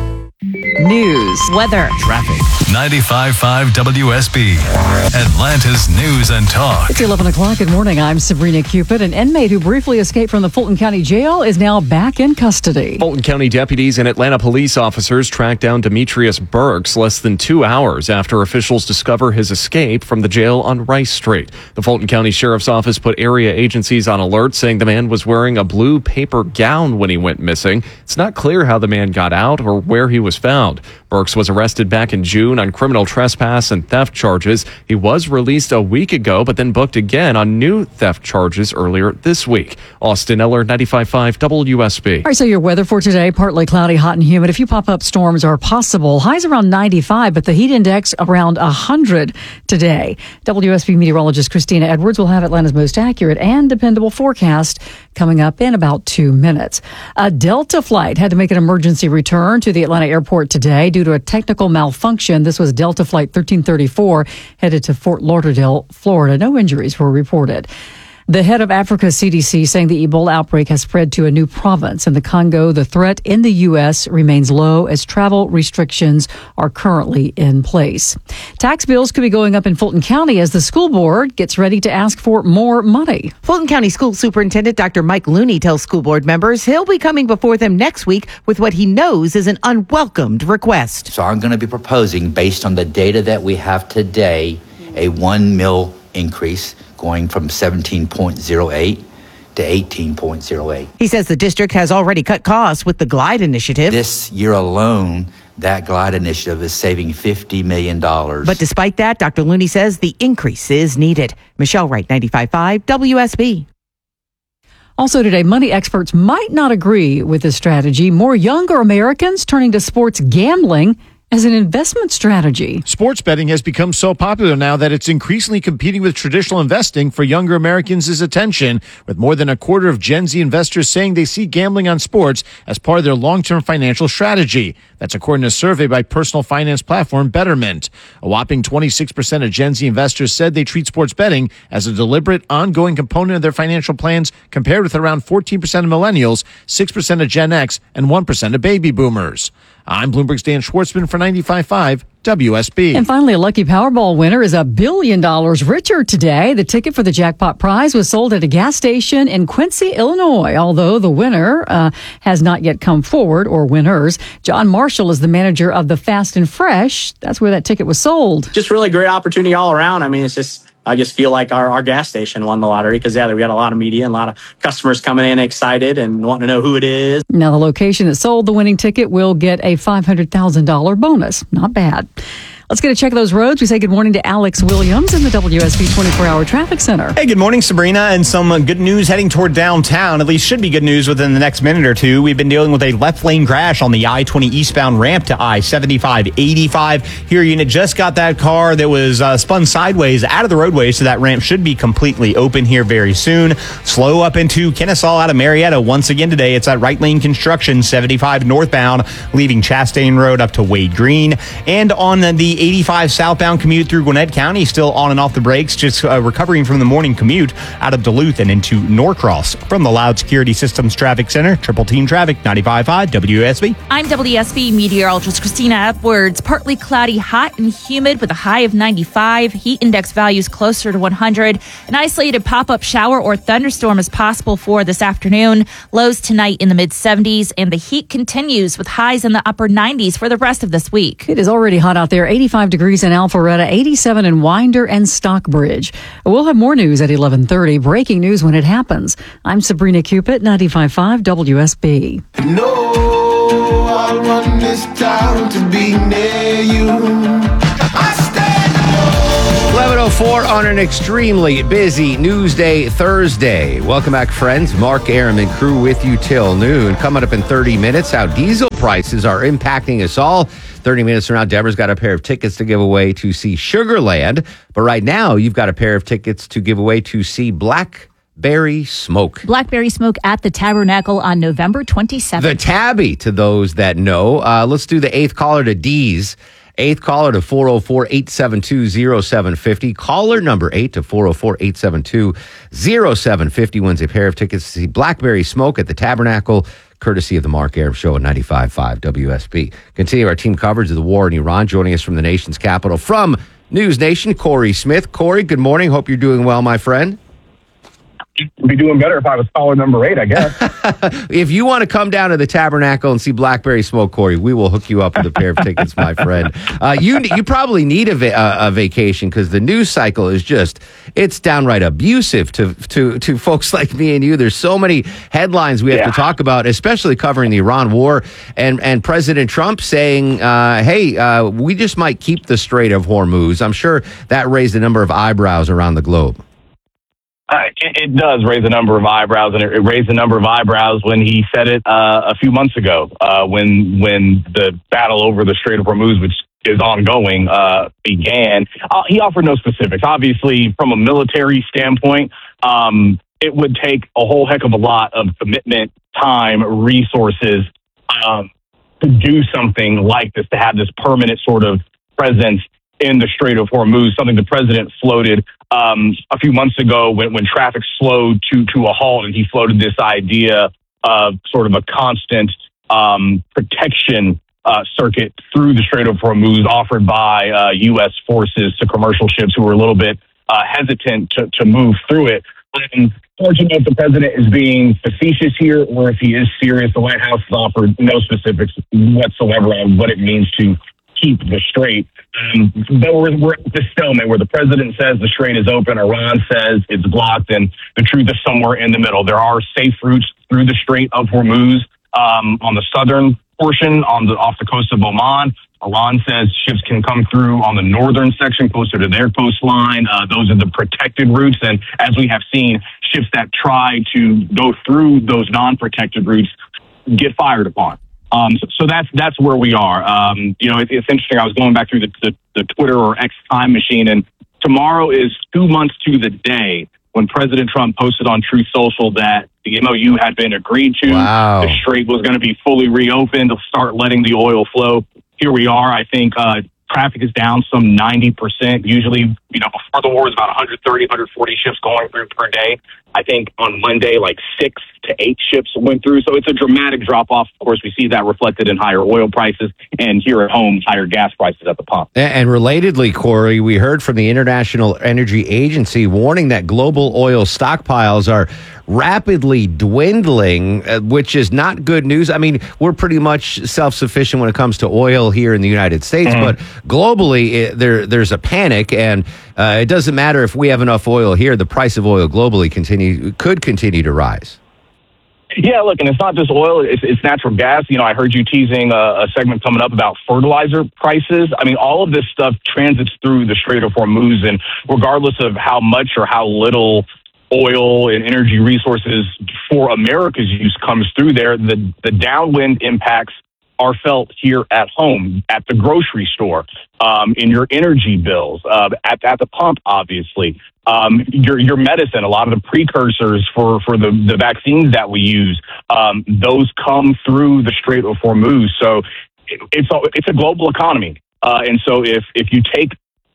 Speaker 6: News, weather,
Speaker 3: Traffic. ninety-five point five W S B, Atlanta's News and Talk.
Speaker 7: It's eleven o'clock. Good morning. I'm Sabrina Cupid. An inmate who briefly escaped from the Fulton County Jail is now back in custody.
Speaker 8: Fulton County deputies and Atlanta police officers tracked down Demetrius Burks less than two hours after officials discover his escape from the jail on Rice Street. The Fulton County Sheriff's Office put area agencies on alert, saying the man was wearing a blue paper gown when he went missing. It's not clear how the man got out or where he was found. Burks was arrested back in June on criminal trespass and theft charges. He was released a week ago, but then booked again on new theft charges earlier this week. Austin Eller, ninety-five point five W S B.
Speaker 7: All right, so your weather for today, partly cloudy, hot and humid. A few pop-up storms are possible. Highs around ninety-five, but the heat index around one hundred today. W S B meteorologist Christina Edwards will have Atlanta's most accurate and dependable forecast coming up in about two minutes. A Delta flight had to make an emergency return to the Atlanta airport today due to a technical malfunction. This was Delta Flight thirteen thirty-four headed to Fort Lauderdale, Florida. No injuries were reported. The head of Africa's C D C saying the Ebola outbreak has spread to a new province in the Congo. The threat in the U S remains low as travel restrictions are currently in place. Tax bills could be going up in Fulton County as the school board gets ready to ask for more money.
Speaker 9: Fulton County School Superintendent Doctor Mike Looney tells school board members he'll be coming before them next week with what he knows is an unwelcomed request.
Speaker 11: So I'm going to be proposing, based on the data that we have today, a one mil increase going from seventeen point zero eight to eighteen point zero eight.
Speaker 9: He says the district has already cut costs with the GLIDE initiative.
Speaker 11: This year alone, that GLIDE initiative is saving fifty million dollars.
Speaker 9: But despite that, Doctor Looney says the increase is needed. Michelle Wright, ninety-five point five W S B.
Speaker 7: Also today, money experts might not agree with this strategy. More younger Americans turning to sports gambling as an investment strategy.
Speaker 12: Sports betting has become so popular now that it's increasingly competing with traditional investing for younger Americans' attention, with more than a quarter of Gen Z investors saying they see gambling on sports as part of their long-term financial strategy. That's according to a survey by personal finance platform Betterment. A whopping twenty-six percent of Gen Z investors said they treat sports betting as a deliberate, ongoing component of their financial plans, compared with around fourteen percent of millennials, six percent of Gen X, and one percent of baby boomers. I'm Bloomberg's Dan Schwartzman for ninety-five point five W S B.
Speaker 7: And finally, a lucky Powerball winner is a billion dollars richer today. The ticket for the jackpot prize was sold at a gas station in Quincy, Illinois, although the winner uh, has not yet come forward, or winners. John Marshall is the manager of the Fast and Fresh. That's where that ticket was sold.
Speaker 13: Just really great opportunity all around. I mean, it's just, I just feel like our, our gas station won the lottery because, yeah, we got a lot of media and a lot of customers coming in excited and wanting to know who it is.
Speaker 7: Now, the location that sold the winning ticket will get a five hundred thousand dollars bonus. Not bad. Let's get a check of those roads. We say good morning to Alex Williams in the W S B twenty-four hour Traffic Center.
Speaker 10: Hey, good morning, Sabrina, and some uh, good news heading toward downtown. At least should be good news within the next minute or two. We've been dealing with a left lane crash on the I twenty eastbound ramp to I seventy-five eighty-five. Here, unit just got that car that was uh, spun sideways out of the roadway, so that ramp should be completely open here very soon. Slow up into Kennesaw out of Marietta once again today. It's at right lane construction, seventy-five northbound, leaving Chastain Road up to Wade Green. And on the eighty-five southbound commute through Gwinnett County, still on and off the brakes, just uh, recovering from the morning commute out of Duluth and into Norcross. From the Loud Security Systems Traffic Center, Triple Team Traffic, ninety-five point five W S B.
Speaker 15: I'm W S B meteorologist Christina Edwards. Partly cloudy, hot and humid with a high of ninety-five. Heat index values closer to one hundred. An isolated pop-up shower or thunderstorm is possible for this afternoon. Lows tonight in the mid-seventies, and the heat continues with highs in the upper nineties for the rest of this week.
Speaker 7: It is already hot out there. eighty-five degrees in Alpharetta, eighty-seven in Winder and Stockbridge. We'll have more news at eleven thirty. Breaking news when it happens. I'm Sabrina Cupid, ninety-five point five W S B.
Speaker 16: No, I want this town to be near you.
Speaker 14: eleven oh four on an extremely busy News Day Thursday. Welcome back, friends. Mark Aram and crew with you till noon. Coming up in thirty minutes, how diesel prices are impacting us all. thirty minutes from now, Deborah's got a pair of tickets to give away to see Sugarland. But right now, you've got a pair of tickets to give away to see Blackberry Smoke.
Speaker 4: Blackberry Smoke at the Tabernacle on November twenty-seventh.
Speaker 14: The Tabby, to those that know. Uh, let's do the eighth caller to D's. Eighth caller to four oh four, eight seven two, oh seven five oh. Caller number eight to four oh four, eight seven two, oh seven five oh wins a pair of tickets to see Blackberry Smoke at the Tabernacle, courtesy of the Mark Aram Show at ninety-five point five W S B. Continue our team coverage of the war in Iran. Joining us from the nation's capital, from News Nation, Corey Smith. Corey, good morning. Hope you're doing well, my friend.
Speaker 17: Be doing better if I was caller number eight, I guess.
Speaker 14: If you want to come down to the Tabernacle and see Blackberry Smoke, Corey, we will hook you up with a pair of tickets, my friend. Uh, you you probably need a, va- a vacation because the news cycle is just, it's downright abusive to, to, to folks like me and you. There's so many headlines we have
Speaker 17: Yeah.
Speaker 14: to talk about, especially covering the Iran war and, and President Trump saying, uh, hey, uh, we just might keep the Strait of Hormuz. I'm sure that raised a number of eyebrows around the globe.
Speaker 17: Uh, it, it does raise a number of eyebrows, and it, it raised a number of eyebrows when he said it uh, a few months ago, uh, when when the battle over the Strait of Hormuz, which is ongoing, uh, began. Uh, he offered no specifics. Obviously, from a military standpoint, um, it would take a whole heck of a lot of commitment, time, resources um, to do something like this, to have this permanent sort of presence in the Strait of Hormuz, something the president floated um, a few months ago when, when traffic slowed to, to a halt, and he floated this idea of sort of a constant um, protection uh, circuit through the Strait of Hormuz offered by uh, U S forces to commercial ships who were a little bit uh, hesitant to, to move through it. And hard to know if the president is being facetious here or if he is serious. The White House has offered no specifics whatsoever on what it means to keep the strait. Um, but we're, we're at the stalemate where the president says the strait is open, Iran says it's blocked, and the truth is somewhere in the middle. There are safe routes through the Strait of Hormuz um, on the southern portion, on the off the coast of Oman. Iran says ships can come through on the northern section closer to their coastline. Uh, those are the protected routes, and as we have seen, ships that try to go through those non-protected routes get fired upon. Um, so, so that's that's where we are. Um, you know, it, it's interesting. I was going back through the, the, the Twitter or X time machine, and tomorrow is two months to the day when President Trump posted on Truth Social that the M O U had been agreed to.
Speaker 14: Wow.
Speaker 17: The strait was going to be fully reopened. They'll start letting the oil flow. Here we are. I think uh, traffic is down some ninety percent. Usually, you know, before the war, it was about one hundred thirty, one hundred forty ships going through per day. I think on Monday, like six to eight ships went through. So it's a dramatic drop off. Of course, we see that reflected in higher oil prices, and here at home, higher gas prices at the pump.
Speaker 14: And relatedly, Corey, we heard from the International Energy Agency warning that global oil stockpiles are rapidly dwindling, uh, which is not good news. I mean, we're pretty much self-sufficient when it comes to oil here in the United States, mm-hmm. but globally, it, there there's a panic, and uh, it doesn't matter if we have enough oil here. The price of oil globally continue could continue to rise.
Speaker 17: Yeah, look, and it's not just oil, it's, it's natural gas. You know, I heard you teasing a, a segment coming up about fertilizer prices. I mean, all of this stuff transits through the Strait of Hormuz, and regardless of how much or how little oil and energy resources for America's use comes through there, the, the downwind impacts are felt here at home, at the grocery store, um, in your energy bills, uh, at, at the pump, obviously. Um, your, your medicine, a lot of the precursors for, for the, the vaccines that we use, um, those come through the Strait of Hormuz. So it, it's, a, it's a global economy. Uh, and so if, if you take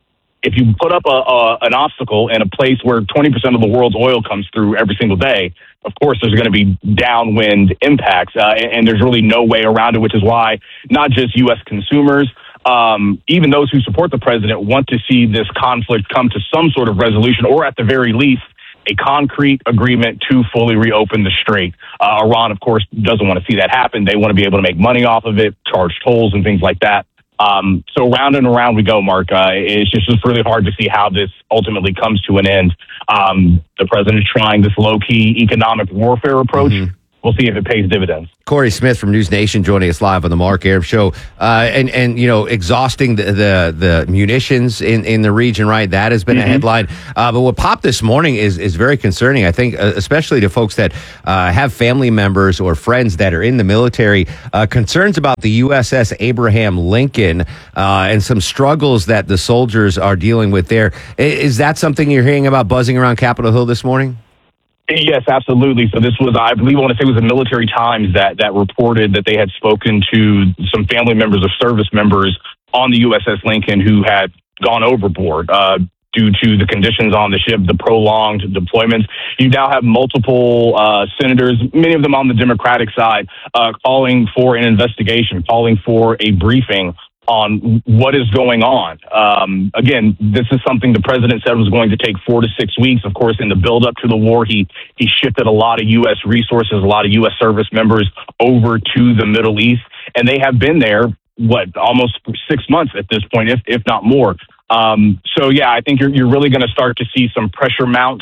Speaker 17: If you put up a, a, an obstacle in a place where twenty percent of the world's oil comes through every single day, of course, there's going to be downwind impacts, uh, and, and there's really no way around it, which is why not just U S consumers, um, even those who support the president want to see this conflict come to some sort of resolution, or at the very least, a concrete agreement to fully reopen the strait. Uh, Iran, of course, doesn't want to see that happen. They want to be able to make money off of it, charge tolls and things like that. Um, so round and around we go, Mark. Uh, it's just it's really hard to see how this ultimately comes to an end. Um, the president is trying this low-key economic warfare approach. Mm-hmm. We'll see if it pays dividends.
Speaker 14: Corey Smith from News Nation joining us live on the Mark Arum Show, uh, and and you know exhausting the the, the munitions in, in the region, right? That has been mm-hmm. a headline. Uh, but what popped this morning is is very concerning. I think, uh, especially to folks that uh, have family members or friends that are in the military. Uh, concerns about the U S S Abraham Lincoln uh, and some struggles that the soldiers are dealing with there. Is that something you're hearing about buzzing around Capitol Hill this morning?
Speaker 17: Yes, absolutely. So this was, I believe, I want to say it was the Military Times that, that reported that they had spoken to some family members of service members on the U S S Lincoln who had gone overboard uh, due to the conditions on the ship, the prolonged deployments. You now have multiple uh, senators, many of them on the Democratic side, uh, calling for an investigation, calling for a briefing on what is going on. Um, again, this is something the president said was going to take four to six weeks. Of course, in the build up to the war, he he shifted a lot of U S resources, a lot of U S service members over to the Middle East, and they have been there, what, almost six months at this point, if if not more. Um, so, yeah, I think you're you're really going to start to see some pressure mount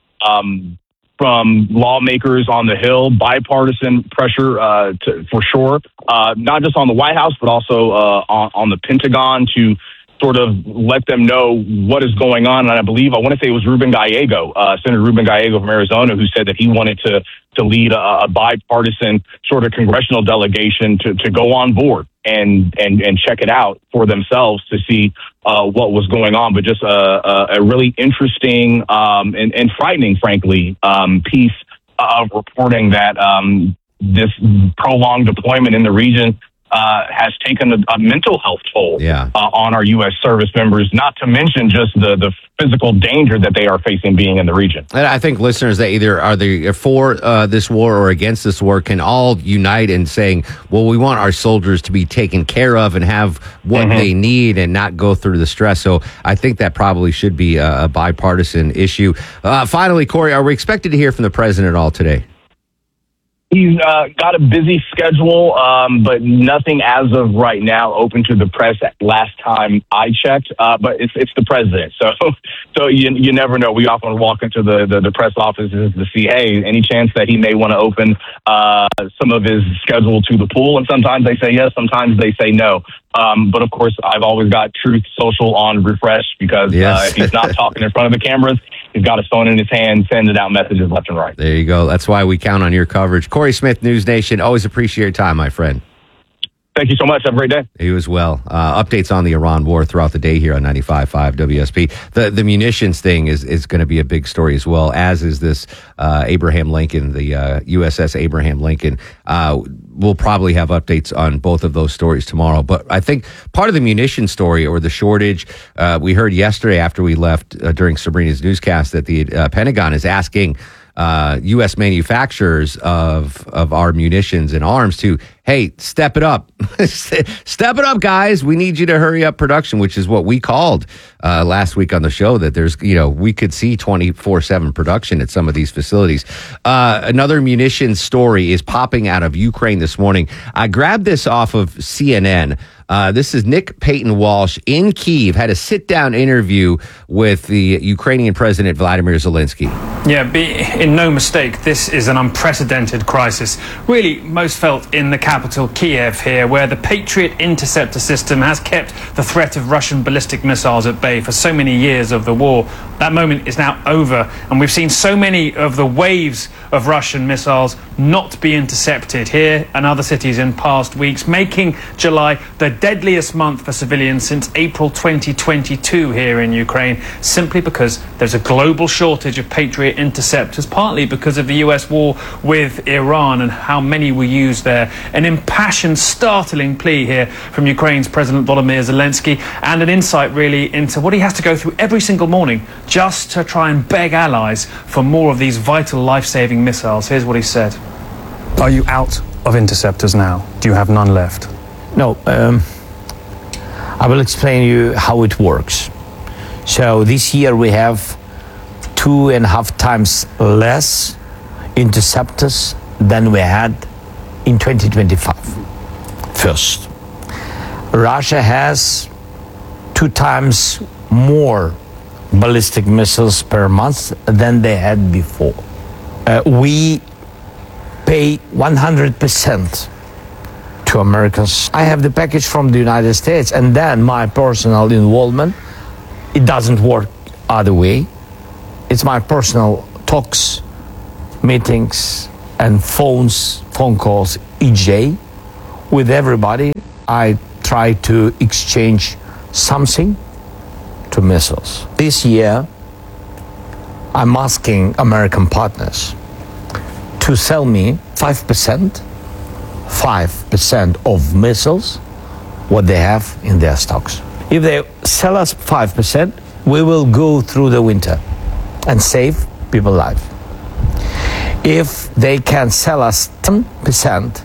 Speaker 17: um, from lawmakers on the Hill, bipartisan pressure uh, to, for sure, uh, not just on the White House, but also uh, on, on the Pentagon to sort of let them know what is going on. And I believe, I want to say it was Ruben Gallego, uh, Senator Ruben Gallego from Arizona, who said that he wanted to to lead a, a bipartisan sort of congressional delegation to, to go on board and, and, and check it out for themselves to see uh, what was going on. But just a, a, a really interesting um, and, and frightening, frankly, um, piece of reporting that um, this prolonged deployment in the region Uh, has taken a, a mental health toll
Speaker 14: yeah.
Speaker 17: uh, on our U S service members, not to mention just the, the physical danger that they are facing being in the region.
Speaker 14: And I think listeners that either are they for uh, this war or against this war can all unite in saying, well, we want our soldiers to be taken care of and have what mm-hmm. they need and not go through the stress. So I think that probably should be a, a bipartisan issue. Uh, finally, Corey, are we expected to hear from the president at all today?
Speaker 17: He's uh, got a busy schedule, um, but nothing as of right now open to the press. Last time I checked, uh, but it's it's the president, so so you you never know. We often walk into the, the, the press offices to see, hey, any chance that he may want to open uh, some of his schedule to the pool, and sometimes they say yes, sometimes they say no. Um, but of course, I've always got Truth Social on refresh because
Speaker 14: yes.
Speaker 17: uh, if he's not talking in front of the cameras, he's got his phone in his hand, sending out messages left and right.
Speaker 14: There you go. That's why we count on your coverage. Corey Smith, News Nation. Always appreciate your time, my friend.
Speaker 17: Thank you so much. Have a great day.
Speaker 14: You as well. Uh, updates on the Iran war throughout the day here on ninety-five point five W S P. The the munitions thing is, is going to be a big story as well, as is this uh, Abraham Lincoln, the uh, U S S Abraham Lincoln. Uh, we'll probably have updates on both of those stories tomorrow. But I think part of the munition story or the shortage, uh, we heard yesterday after we left uh, during Sabrina's newscast that the uh, Pentagon is asking uh, U S manufacturers of of our munitions and arms to hey, step it up. Step it up, guys. We need you to hurry up production, which is what we called uh, last week on the show, that there's, you know, we could see twenty-four seven production at some of these facilities. Uh, another munitions story is popping out of Ukraine this morning. I grabbed this off of C N N. Uh, this is Nick Payton Walsh in Kyiv, had a sit-down interview with the Ukrainian President Vladimir Zelensky.
Speaker 1: Yeah, be in no mistake, this is an unprecedented crisis. Really, most felt in the capital, Kiev here, where the Patriot interceptor system has kept the threat of Russian ballistic missiles at bay for so many years of the war. That moment is now over, and we've seen so many of the waves of Russian missiles not be intercepted here and other cities in past weeks, making July the deadliest month for civilians since April twenty twenty-two here in Ukraine, simply because there's a global shortage of Patriot interceptors, partly because of the U S war with Iran and how many were used there. An impassioned, startling plea here from Ukraine's President Volodymyr Zelensky, and an insight really into what he has to go through every single morning just to try and beg allies for more of these vital life-saving missiles. Here's what he said. Are you out of interceptors now? Do you have none left?
Speaker 18: No, um, I will explain you how it works. So this year we have two and a half times less interceptors than we had in twenty twenty-five. First, Russia has two times more ballistic missiles per month than they had before. Uh, we pay one hundred percent to Americans. I have the package from the United States, and then my personal involvement. It doesn't work other way. It's my personal talks, meetings, and phones, phone calls each day with everybody. I try to exchange something to missiles. This year, I'm asking American partners to sell me five percent, five percent of missiles, what they have in their stocks. If they sell us five percent, we will go through the winter and save people's lives. If they can sell us ten percent,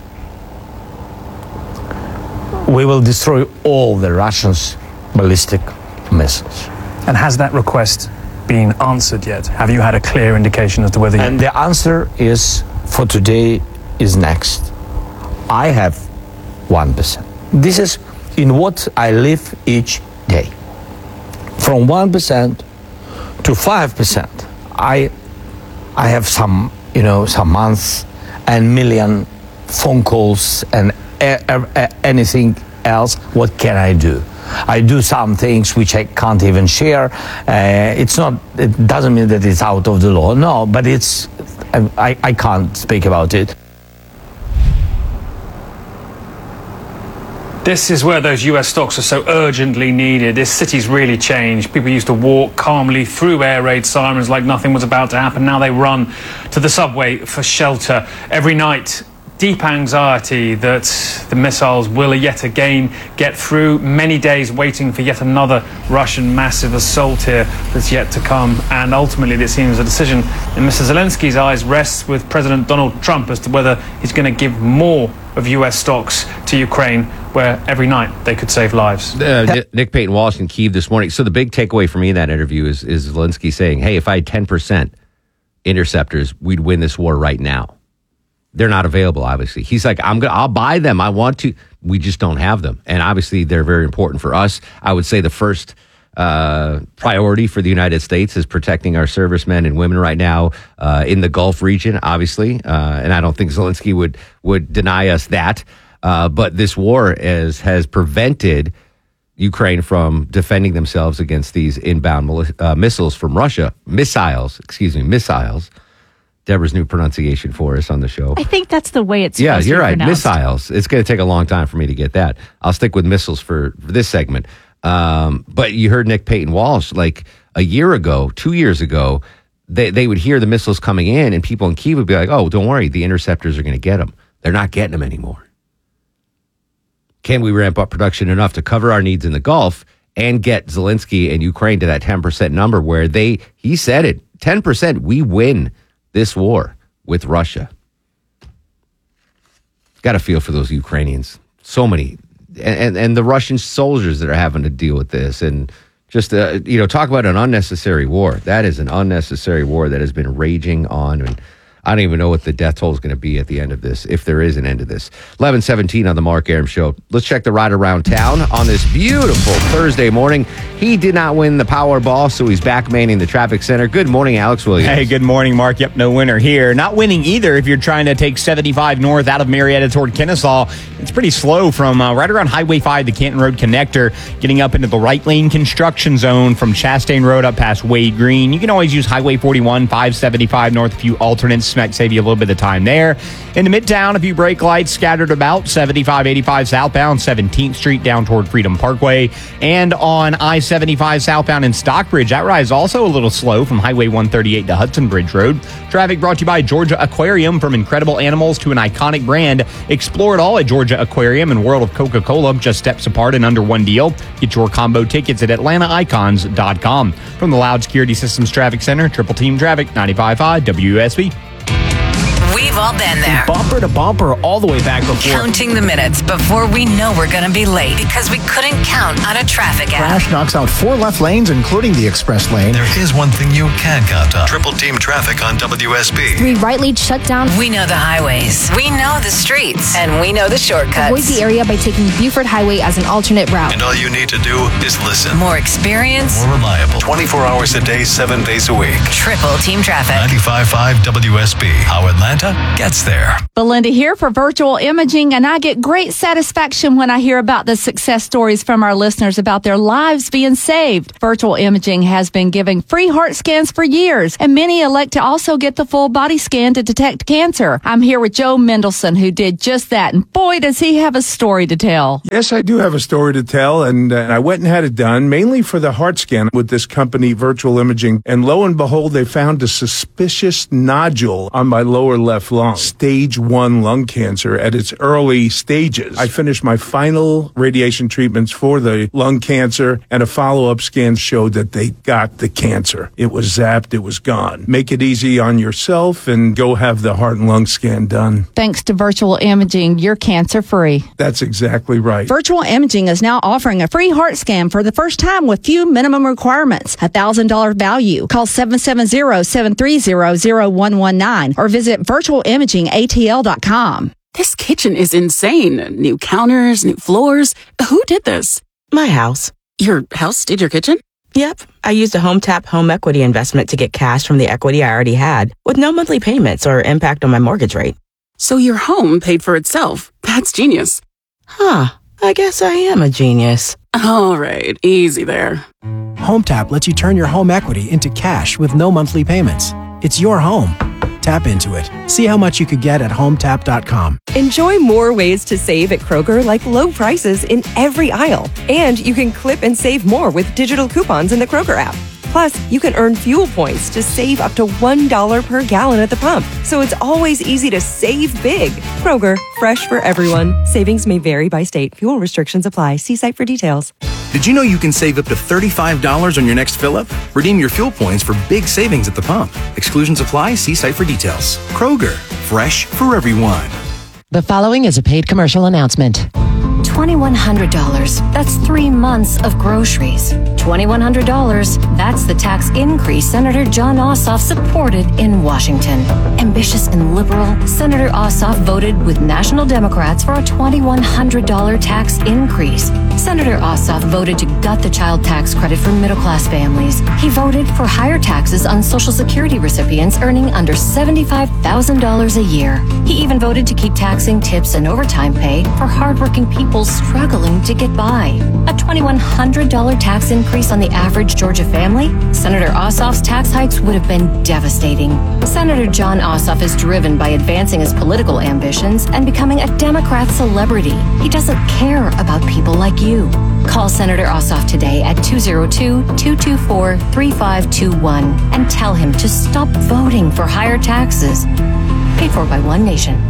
Speaker 18: we will destroy all the Russians' ballistic missiles.
Speaker 1: And has that request been answered yet? Have you had a clear indication as to whether you...
Speaker 18: And the answer is, for today, is next. I have one percent. This is in what I live each day. From one percent to five percent. I I have some, you know, some months and million phone calls and a- a- anything else. What can I do? I do some things which I can't even share. Uh, it's not, it doesn't mean that it's out of the law. No, but it's, I, I can't speak about it.
Speaker 1: This is where those U S stocks are so urgently needed. This city's really changed. People used to walk calmly through air raid sirens like nothing was about to happen. Now they run to the subway for shelter. Every night, deep anxiety that the missiles will yet again get through. Many days waiting for yet another Russian massive assault here that's yet to come. And ultimately, it seems a decision in Mister Zelensky's eyes rests with President Donald Trump as to whether he's going to give more of U S stocks to Ukraine, where every night they could save lives.
Speaker 14: Uh, Nick Payton Walsh in Kyiv this morning. So the big takeaway for me in that interview is, is Zelensky saying, hey, if I had ten percent interceptors, we'd win this war right now. They're not available, obviously. He's like, I'm gonna, I'll buy them. I want to. We just don't have them. And obviously, they're very important for us. I would say the first uh, priority for the United States is protecting our servicemen and women right now uh, in the Gulf region, obviously. Uh, and I don't think Zelensky would would deny us that. Uh, but this war is, has prevented Ukraine from defending themselves against these inbound uh, missiles from Russia. Missiles, excuse me, missiles. Deborah's new pronunciation for us on the show.
Speaker 4: I think that's the way it's
Speaker 14: yeah,
Speaker 4: supposed
Speaker 14: you're
Speaker 4: to be
Speaker 14: right.
Speaker 4: pronounced.
Speaker 14: Missiles. It's going to take a long time for me to get that. I'll stick with missiles for, for this segment. Um, but you heard Nick Payton Walsh like a year ago, two years ago, they, they would hear the missiles coming in and people in Kyiv would be like, oh, don't worry, the interceptors are going to get them. They're not getting them anymore. Can we ramp up production enough to cover our needs in the Gulf and get Zelensky and Ukraine to that ten percent number where they, he said it, ten percent, we win this war with Russia. got to feel for those Ukrainians. So many, and, and and the Russian soldiers that are having to deal with this, and just uh, you know, talk about an unnecessary war. That is an unnecessary war that has been raging on, and I don't even know what the death toll is going to be at the end of this, if there is an end to this. eleven seventeen on the Mark Arum Show. Let's check the ride around town on this beautiful Thursday morning. He did not win the Powerball, so he's back manning the traffic center. Good morning, Alex Williams.
Speaker 10: Hey, good morning, Mark. Yep, no winner here. Not winning either if you're trying to take seventy-five north out of Marietta toward Kennesaw. It's pretty slow from uh, right around Highway five, the Canton Road connector, getting up into the right lane construction zone from Chastain Road up past Wade Green. You can always use Highway forty-one, five seventy-five north, a few alternates. Might save you a little bit of time there. Into Midtown, a few brake lights scattered about. seventy-five eighty-five southbound, seventeenth Street down toward Freedom Parkway. And on I seventy-five southbound in Stockbridge, that ride is also a little slow from Highway one thirty-eight to Hudson Bridge Road. Traffic brought to you by Georgia Aquarium. From incredible animals to an iconic brand, explore it all at Georgia Aquarium and World of Coca-Cola, just steps apart and under one deal. Get your combo tickets at atlanta icons dot com. From the Loud Security Systems Traffic Center, Triple Team Traffic, ninety-five point five W S B.
Speaker 19: We've all been there.
Speaker 2: Bumper to bumper all the way back before.
Speaker 19: Counting the minutes before we know we're going to be late because we couldn't count on a traffic app.
Speaker 20: Crash knocks out four left lanes, including the express lane.
Speaker 3: There is one thing you can count on. Triple Team Traffic on W S B.
Speaker 19: Three right lanes shut down. We know the highways. We know the streets. And we know the shortcuts.
Speaker 21: Avoid the area by taking Buford Highway as an alternate route.
Speaker 3: And all you need to do is listen.
Speaker 19: More experience.
Speaker 3: More reliable. twenty-four hours a day, seven days a week.
Speaker 19: Triple Team Traffic.
Speaker 3: ninety-five point five W S B. How Atlanta gets there.
Speaker 22: Belinda here for Virtual Imaging, and I get great satisfaction when I hear about the success stories from our listeners about their lives being saved. Virtual Imaging has been giving free heart scans for years, and many elect to also get the full body scan to detect cancer. I'm here with Joe Mendelson, who did just that, and boy, does he have a story to tell.
Speaker 23: Yes, I do have a story to tell, and uh, I went and had it done, mainly for the heart scan with this company, Virtual Imaging, and lo and behold, they found a suspicious nodule on my lower left lung. Stage one lung cancer at its early stages. I finished my final radiation treatments for the lung cancer, and a follow-up scan showed that they got the cancer. It was zapped. It was gone. Make it easy on yourself and go have the heart and lung scan done.
Speaker 22: Thanks to Virtual Imaging, you're cancer-free.
Speaker 23: That's exactly right.
Speaker 22: Virtual Imaging is now offering a free heart scan for the first time with few minimum requirements. A one thousand dollars value. Call seven seven zero, seven three zero, zero one one nine or visit virtual imaging A T L dot com.
Speaker 25: This kitchen is insane. New counters, new floors. Who did this?
Speaker 26: My house.
Speaker 25: Your house did your kitchen?
Speaker 26: Yep. I used a HomeTap home equity investment to get cash from the equity I already had with no monthly payments or impact on my mortgage rate.
Speaker 25: So your home paid for itself. That's genius.
Speaker 26: Huh. I guess I am a genius.
Speaker 25: All right. Easy there.
Speaker 30: HomeTap lets you turn your home equity into cash with no monthly payments. It's your home. Tap into it. See how much you could get at home tap dot com.
Speaker 27: Enjoy more ways to save at Kroger, like low prices in every aisle. And you can clip and save more with digital coupons in the Kroger app. Plus, you can earn fuel points to save up to one dollar per gallon at the pump. So it's always easy to save big. Kroger, fresh for everyone. Savings may vary by state. Fuel restrictions apply. See site for details.
Speaker 28: Did you know you can save up to thirty-five dollars on your next fill-up? Redeem your fuel points for big savings at the pump. Exclusions apply. See site for details. Kroger, fresh for everyone.
Speaker 29: The following is a paid commercial announcement.
Speaker 31: twenty-one hundred dollars. That's three months of groceries. twenty-one hundred dollars. That's the tax increase Senator Jon Ossoff supported in Washington. Ambitious and liberal, Senator Ossoff voted with national Democrats for a twenty-one hundred dollars tax increase. Senator Ossoff voted to gut the child tax credit for middle-class families. He voted for higher taxes on Social Security recipients earning under seventy-five thousand dollars a year. He even voted to keep taxing tips and overtime pay for hardworking people struggling to get by. A twenty-one hundred dollars tax increase on the average Georgia family? Senator Ossoff's tax hikes would have been devastating. Senator Jon Ossoff is driven by advancing his political ambitions and becoming a Democrat celebrity. He doesn't care about people like you. Call Senator Ossoff today at two oh two, two two four, three five two one and tell him to stop voting for higher taxes. Paid for by One Nation.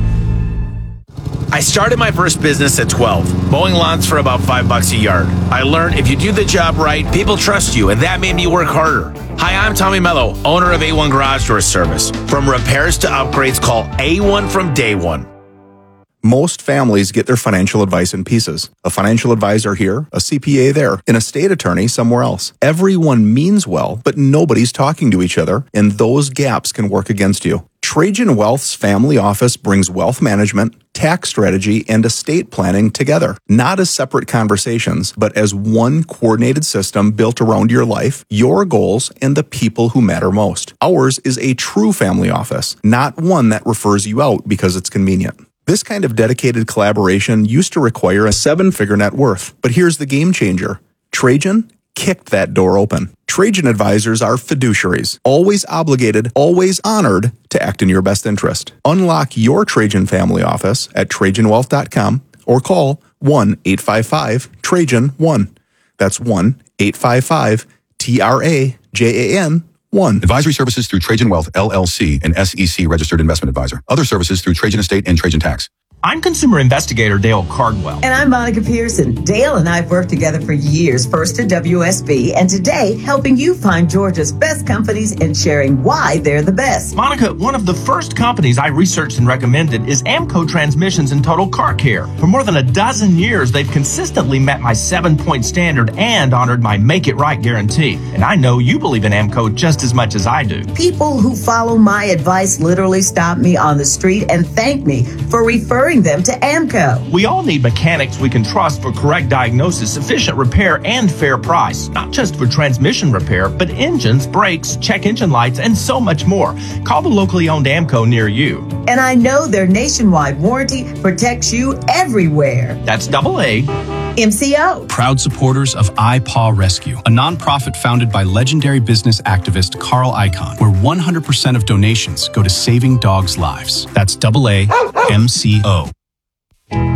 Speaker 32: I started my first business at twelve, mowing lawns for about five bucks a yard. I learned if you do the job right, people trust you, and that made me work harder. Hi, I'm Tommy Mello, owner of A one Garage Door Service. From repairs to upgrades, call A one from day one.
Speaker 5: Most families get their financial advice in pieces. A financial advisor here, a C P A there, an estate attorney somewhere else. Everyone means well, but nobody's talking to each other, and those gaps can work against you. Trajan Wealth's family office brings wealth management, tax strategy, and estate planning together, not as separate conversations, but as one coordinated system built around your life, your goals, and the people who matter most. Ours is a true family office, not one that refers you out because it's convenient. This kind of dedicated collaboration used to require a seven-figure net worth, but here's the game changer. Trajan kicked that door open. Trajan advisors are fiduciaries, always obligated, always honored to act in your best interest. Unlock your Trajan family office at Trajan Wealth dot com or call one eight five five Trajan one. That's one eight five five T R A J A N one.
Speaker 6: Advisory services through Trajan Wealth, L L C, an S E C registered investment advisor. Other services through Trajan Estate and Trajan Tax.
Speaker 7: I'm consumer investigator Dale Cardwell.
Speaker 8: And I'm Monica Pearson. Dale and I have worked together for years, first at W S B, and today helping you find Georgia's best companies and sharing why they're the best.
Speaker 7: Monica, one of the first companies I researched and recommended is Amco Transmissions and Total Car Care. For more than a dozen years, they've consistently met my seven-point standard and honored my Make It Right guarantee. And I know you believe in Amco just as much as I do.
Speaker 8: People who follow my advice literally stop me on the street and thank me for referring them to Amco.
Speaker 7: We all need mechanics we can trust for correct diagnosis, efficient repair, and fair price. Not just for transmission repair, but engines, brakes, check engine lights, and so much more. Call the locally owned Amco near you.
Speaker 8: And I know their nationwide warranty protects you everywhere.
Speaker 7: That's double A.
Speaker 8: M C O.
Speaker 9: Proud supporters of iPaw Rescue, a nonprofit founded by legendary business activist Carl Icahn, where one hundred percent of donations go to saving dogs' lives. That's double A M C O.